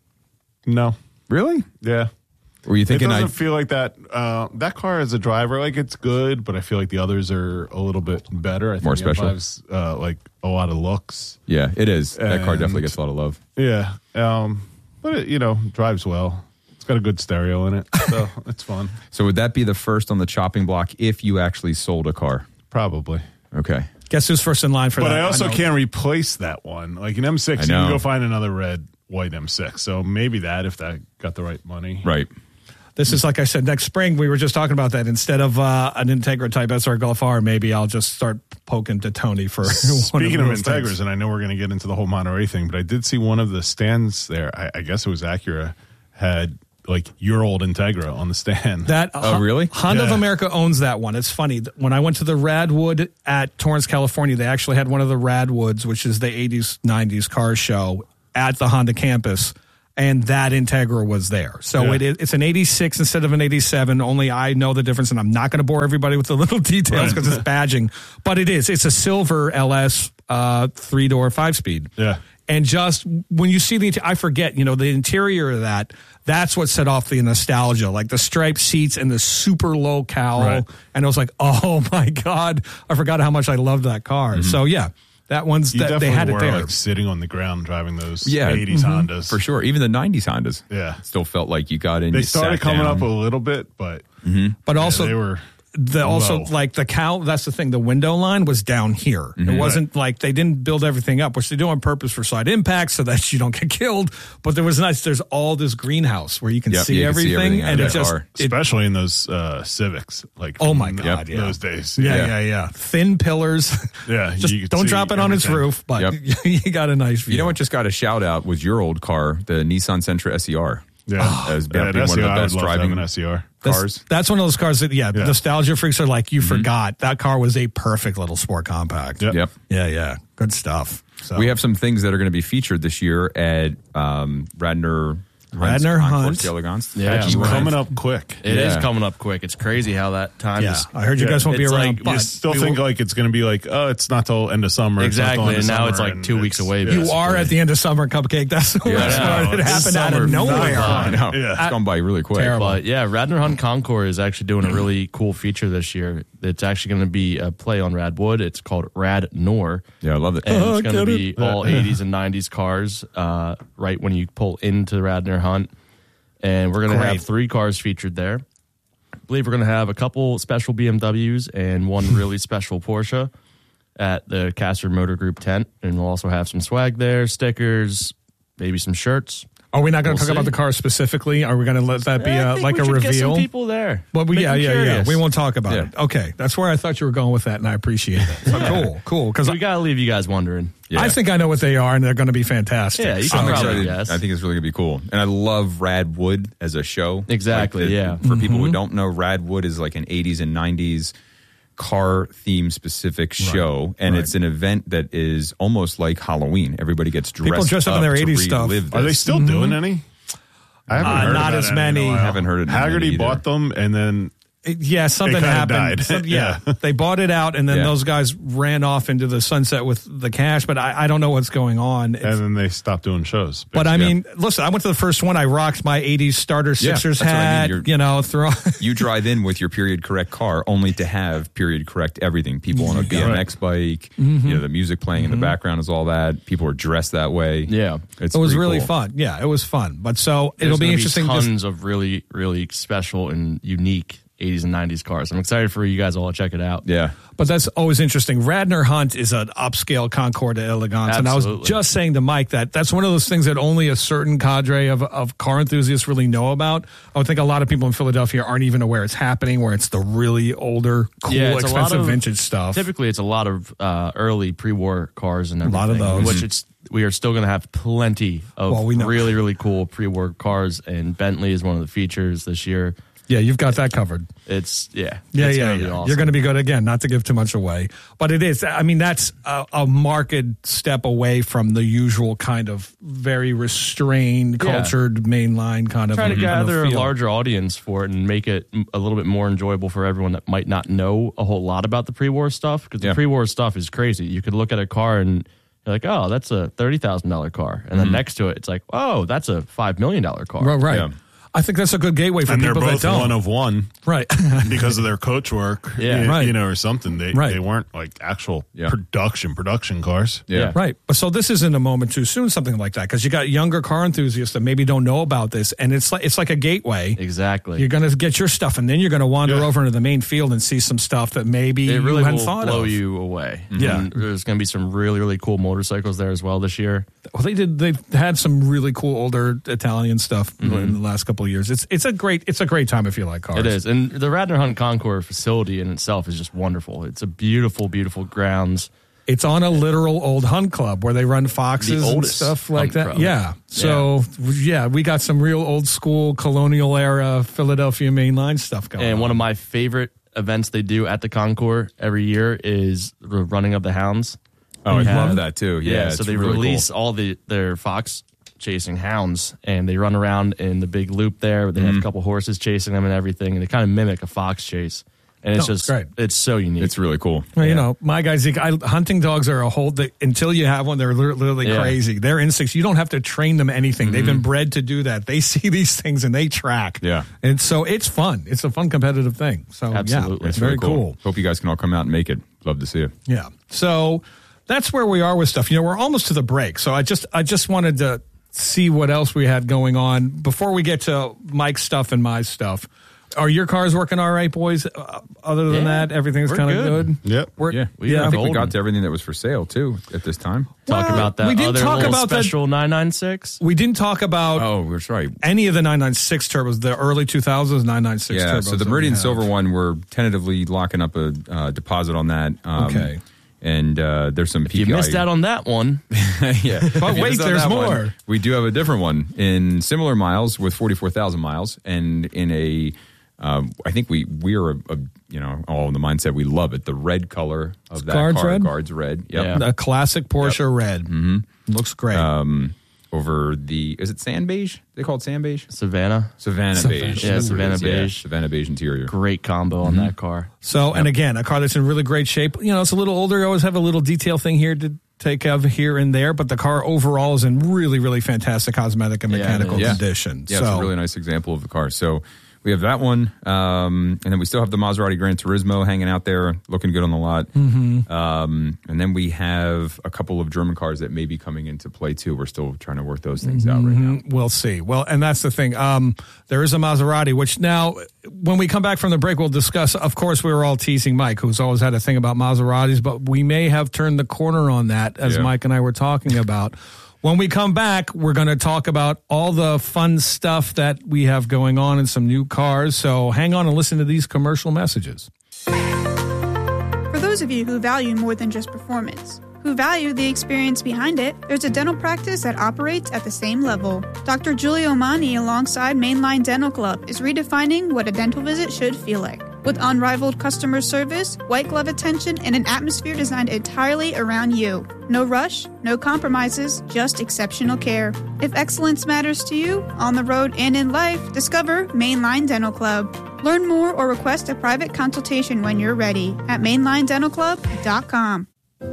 No, Really? yeah. Were you It thinking doesn't I? feel like that. Uh, that car as a driver, like it's good, but I feel like the others are a little bit better. I think More the special. M five's, uh, like a lot of looks. Yeah, it is. That car And- definitely gets a lot of love. Yeah, um, but it, you know, drives well. It's got a good stereo in it, so it's fun. So would that be the first on the chopping block if you actually sold a car? Probably. Okay. Guess who's first in line for But that? I also know. can't replace that one. Like an M six, I you can know. go find another red, white M six. So maybe that if that got the right money. Right. This is like I said. Next spring, we were just talking about that. Instead of uh, an Integra Type S or Golf R, maybe I'll just start poking to Tony for. Speaking one of of, those Integras, things. and I know we're going to get into the whole Monterey thing, but I did see one of the stands there. I, I guess it was Acura had like your old Integra on the stand. That Oh, really? Honda of Yeah. America owns that one. It's funny. When I went to the Radwood at Torrance, California, they actually had one of the Radwoods, which is the eighties, nineties car show, at the Honda campus, and that Integra was there. So Yeah. it is, it's an eighty-six instead of an eighty-seven. Only I know the difference, and I'm not going to bore everybody with the little details because it's badging. But it is. It's a silver L S uh, three-door five-speed. Yeah. And just when you see the, I forget, you know, the interior of that, that's what set off the nostalgia, like the striped seats and the super low cowl. Right. And I was like, oh my God, I forgot how much I loved that car. So yeah, that one's, You that, they definitely had it were there. like sitting on the ground driving those Yeah. eighties Mhm. Hondas. For sure. Even the nineties Hondas. Yeah. Still felt like you got in. They you started sat coming down. up a little bit, but but yeah, also, they were the also low. like the cowl, that's the thing, the window line was down here. It wasn't like they didn't build everything up, which they do on purpose for side impact so that you don't get killed. But there was nice, there's all this greenhouse where you can, Yep, see, you can see everything, everything out and of it that just, car. it, especially in those uh, Civics. Like Oh my from God, th- yeah. those days. yeah, yeah, yeah. Thin pillars. Yeah, Just you could don't see drop it on its everything. roof, but Yep. you got a nice view. You know what just got a shout out was your old car, the Nissan Sentra S E R. Yeah, As being yeah, one of S E the R, I would best love to have driving an S E R. That's, cars. that's one of those cars that, yeah, Yeah. nostalgia freaks are like, you forgot. That car was a perfect little sport compact. Yep. Yep. Yeah, yeah. Good stuff. So. We have some things that are going to be featured this year at um, Radnor Radnor Hunt. Course d'Elegance. Yeah. It's Right. coming up quick. It is Yeah. coming up quick. It's crazy how that time Yeah, is. I heard you guys won't be It's around, like, You but still we think will- like it's going to be like, oh, it's not till end of summer. It's not till Exactly, end of and now it's summer, like and two weeks it's- away, yeah. you basically. are at the end of summer, Cupcake. That's the Yeah, worst I part. know. It This happened out summer of flew nowhere. by. I know. Yeah. It's gone by really quick. Terrible. But yeah, Radnor Hunt Concours is actually doing a really cool feature this year. It's actually going to be a play on Radwood. It's called Radnor. Yeah, I love it. And Oh, it's going to get be it. all eighties and nineties cars uh, right when you pull into Radnor Hunt. And we're going to Great. have three cars featured there. I believe we're going to have a couple special B M Ws and one really special Porsche at the Caster Motor Group tent. And we'll also have some swag there, stickers, maybe some shirts. Are we not going We'll to talk about see. the car specifically? Are we going to let that be I uh, think like we a should get some reveal? people there. Well, we, Make yeah, them yeah, yeah. curious. We won't talk about Yeah. it. Okay, that's where I thought you were going with that, and I appreciate it. So cool, cool. Because We got to leave you guys wondering. Yeah. I think I know what they are, and they're going to be fantastic. Yeah, you So- I'm can probably excited. guess. I think it's really going to be cool. And I love Radwood as a show. Exactly, Like the- yeah. For people Mm-hmm. who don't know, Radwood is like an eighties and nineties car theme specific show. And right. it's an event that is almost like Halloween. Everybody gets dressed People dress up in their to eighties stuff. relive Are they this. still doing any? I haven't Uh, heard not about as any in a many. while. Haven't heard it in a Haggerty minute bought either. them, and then Yeah, something It kinda happened. died. Some- yeah, Yeah. they bought it out, and then Yeah. those guys ran off into the sunset with the cash. But I, I don't know what's going on. It's- And then they stopped doing shows. but I Yeah. mean, listen, I went to the first one. I rocked my eighties starter Yeah, Sixers that's what I mean. hat. You're- You know, throw. You drive in with your period correct car only to have period correct everything. People on a B M X bike, Mhm. you know, the music playing in the background is all that. People are dressed that way. Yeah. It's it was pretty really cool. fun. Yeah, it was fun. But so There's it'll be gonna interesting. Be just- tons of really, really special and unique eighties and nineties cars. I'm excited for you guys all to check it out. Yeah. But that's always interesting. Radnor Hunt is an upscale Concord Elegance. And I was Absolutely. just saying to Mike that that's one of those things that only a certain cadre of, of car enthusiasts really know about. I would think a lot of people in Philadelphia aren't even aware it's happening, where it's the really older, cool, Yeah, it's a lot expensive of- vintage stuff. Typically, it's a lot of uh, early pre-war cars and A everything. lot of those. Which it's we are still going to have plenty of Well, we know. really, really cool pre-war cars, and Bentley is one of the features this year. Yeah, you've got that covered. It's yeah, Yeah, it's yeah, gonna be yeah. awesome. You're going to be good again. Not to give too much away, but it is. I mean, that's a, a marked step away from the usual kind of very restrained, Yeah. cultured, mainline kind of. trying to kind of gather a feel. larger audience for it and make it m- a little bit more enjoyable for everyone that might not know a whole lot about the pre-war stuff, because Yeah. the pre-war stuff is crazy. You could look at a car and you're like, oh, that's a thirty thousand dollar car, and then Mhm. next to it, it's like, oh, that's a five million dollar car. Right, right. I think that's a good gateway for and they're people both that don't. one of one, right? because of their coach work, Yeah. you, Right. you know, or something. They Right. they weren't like actual production production cars. Right. But so this isn't a moment too soon, something like that, because you got younger car enthusiasts that maybe don't know about this, and it's like it's like a gateway. Exactly. You're going to get your stuff, and then you're going to wander over into the main field and see some stuff that maybe It really you hadn't will thought blow of. you away. Yeah. And there's going to be some really, really cool motorcycles there as well this year. Well, they did. They've had some really cool older Italian stuff Mhm. in the last couple of years. It's it's a great it's a great time if you like cars. It is. And the Radnor Hunt Concours facility in itself is just wonderful. It's a beautiful, beautiful grounds. It's on a literal old hunt club where they run foxes The and oldest stuff like hunt that. club. Yeah. So yeah. we got some real old school colonial era Philadelphia mainline stuff going And on. one of my favorite events they do at the Concours every year is the running of the hounds. Oh, I They love have- that too. Yeah, so it's they really release cool. all the their fox chasing hounds, and they run around in the big loop there. They have a Mhm. couple horses chasing them and everything, and they kind of mimic a fox chase. And it's No, it's just great. it's so unique. It's really cool. Well, you know, my guys, I, hunting dogs are a whole. They, until you have one, they're li- literally Yeah. crazy. Their instincts, you don't have to train them anything. They've Mhm. been bred to do that. They see these things and they track. Yeah. And so it's fun. It's a fun competitive thing. So yeah, it's very really cool. Hope you guys can all come out and make it. Love to see it. Yeah. So that's where we are with stuff. You know, we're almost to the break. So I just I just wanted to see what else we had going on before we get to Mike's stuff and my stuff. Are your cars working all right, boys? Uh, other than Yeah, that, everything's we're kind of good. good. Yep. We're, Yeah, yeah. I think we golden. got to everything that was for sale too at this time. Talk Well, about that we didn't other talk little about that- special nine ninety-six. We didn't talk about Oh, that's right. any of the nine ninety-six turbos, the early two thousands nine ninety-six Yeah, turbos. so the that we Meridian have. Silver one, we're tentatively locking up a uh, deposit on that. Um, Okay. And uh, there's some If you missed out on that one, yeah. But If you wait, missed out there's that one, more. we do have a different one in similar miles with forty-four thousand miles, and in a, uh, I think we we are a, a you know all in the mindset we love it. The red color of that Guards car, red? guards red. Yep. A classic Porsche red. Mm-hmm. Looks great. Um, over the is it sand beige? They call it sand beige. Savannah. Savannah, Savannah. beige. Yeah, That's what it Savannah is. Yeah, beige. Savannah beige interior. Great combo on that car. So, and again, a car that's in really great shape. You know, it's a little older. You always have a little detail thing here to take care of here and there, but the car overall is in really, really fantastic cosmetic and Yeah, it mechanical is. Yeah. condition. Yeah, so, it's a really nice example of the car. So we have that one, um, and then we still have the Maserati Gran Turismo hanging out there, looking good on the lot. Mhm. Um, and then we have a couple of German cars that may be coming into play too. We're still trying to work those things out right now. Mhm. We'll see. Well, and that's the thing. Um, there is a Maserati, which now, when we come back from the break, we'll discuss. Of course, we were all teasing Mike, who's always had a thing about Maseratis, but we may have turned the corner on that, as Yeah. Mike and I were talking about. When we come back, we're going to talk about all the fun stuff that we have going on and some new cars. So hang on and listen to these commercial messages. For those of you who value more than just performance, who value the experience behind it, there's a dental practice that operates at the same level. Doctor Giulio Mani, alongside Mainline Dental Club, is redefining what a dental visit should feel like. With unrivaled customer service, white glove attention, and an atmosphere designed entirely around you. No rush, no compromises, just exceptional care. If excellence matters to you, on the road and in life, discover Mainline Dental Club. Learn more or request a private consultation when you're ready at mainline dental club dot com.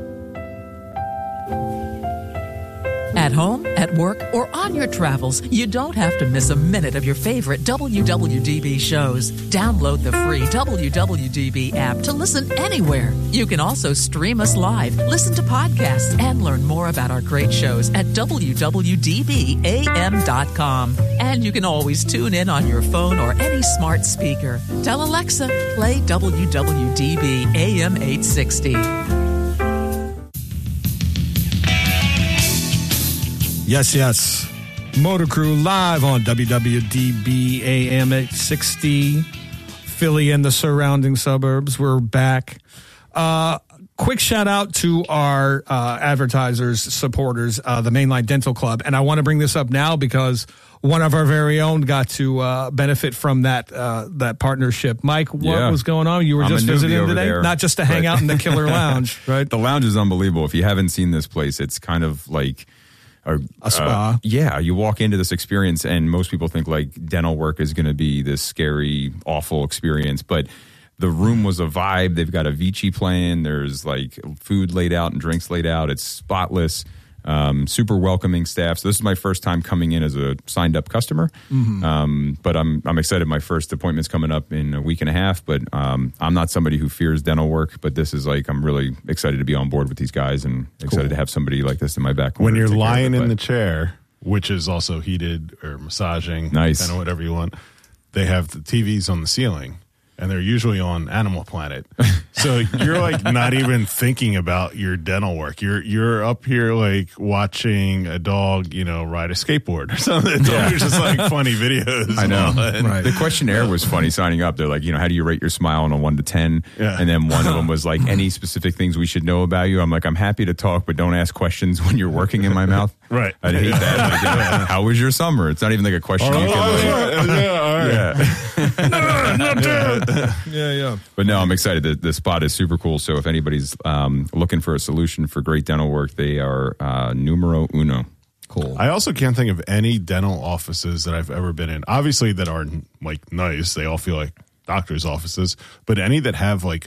At home, at work, or on your travels, you don't have to miss a minute of your favorite W W D B shows. Download the free W W D B app to listen anywhere. You can also stream us live, listen to podcasts, and learn more about our great shows at W W D B A M dot com. And you can always tune in on your phone or any smart speaker. Tell Alexa, play W W D B A M eight sixty. Yes, yes. Motor Crew live on W W D B A M eight sixty, Philly and the surrounding suburbs. We're back. Uh, quick shout out to our uh, advertisers, supporters, uh, the Mainline Dental Club. And I want to bring this up now because one of our very own got to uh, benefit from that uh, that partnership. Mike, what Yeah. was going on? You were I'm just a newbie visiting over today? there, Not just to hang but- out in the Killer Lounge, right? The lounge is unbelievable. If you haven't seen this place, it's kind of like a, A spa. uh, yeah, you walk into this experience, and most people think like dental work is going to be this scary, awful experience, but the room was a vibe. They've got a Vici playing. There's like food laid out and drinks laid out. It's spotless. Um, super welcoming staff. So this is my first time coming in as a signed up customer. Mhm. Um, but I'm I'm excited. My first appointment's coming up in a week and a half. But um, I'm not somebody who fears dental work. But this is like I'm really excited to be on board with these guys and excited to have somebody like this in my back. When corner to you're take care of lying it, in but- the chair, which is also heated or massaging, Nice. kind of whatever you want, they have the T Vs on the ceiling, and they're usually on Animal Planet. So you're like not even thinking about your dental work. You're you're up here like watching a dog, you know, ride a skateboard or something. It's Yeah. always just like funny videos. I know. And- The questionnaire was funny signing up. They're like, you know, how do you rate your smile on a one to ten? Yeah. And then one of them was like, any specific things we should know about you? I'm like, I'm happy to talk, but don't ask questions when you're working in my mouth. Right. I'd hate that. Like, yeah, how was your summer? It's not even like a question Oh, you can oh, like, yeah, all right. yeah. Yeah, yeah. But no, I'm excited. The, the spot is super cool. So if anybody's um, looking for a solution for great dental work, they are uh, numero uno. Cool. I also can't think of any dental offices that I've ever been in. Obviously, that are like nice. They all feel like doctors' offices. But any that have like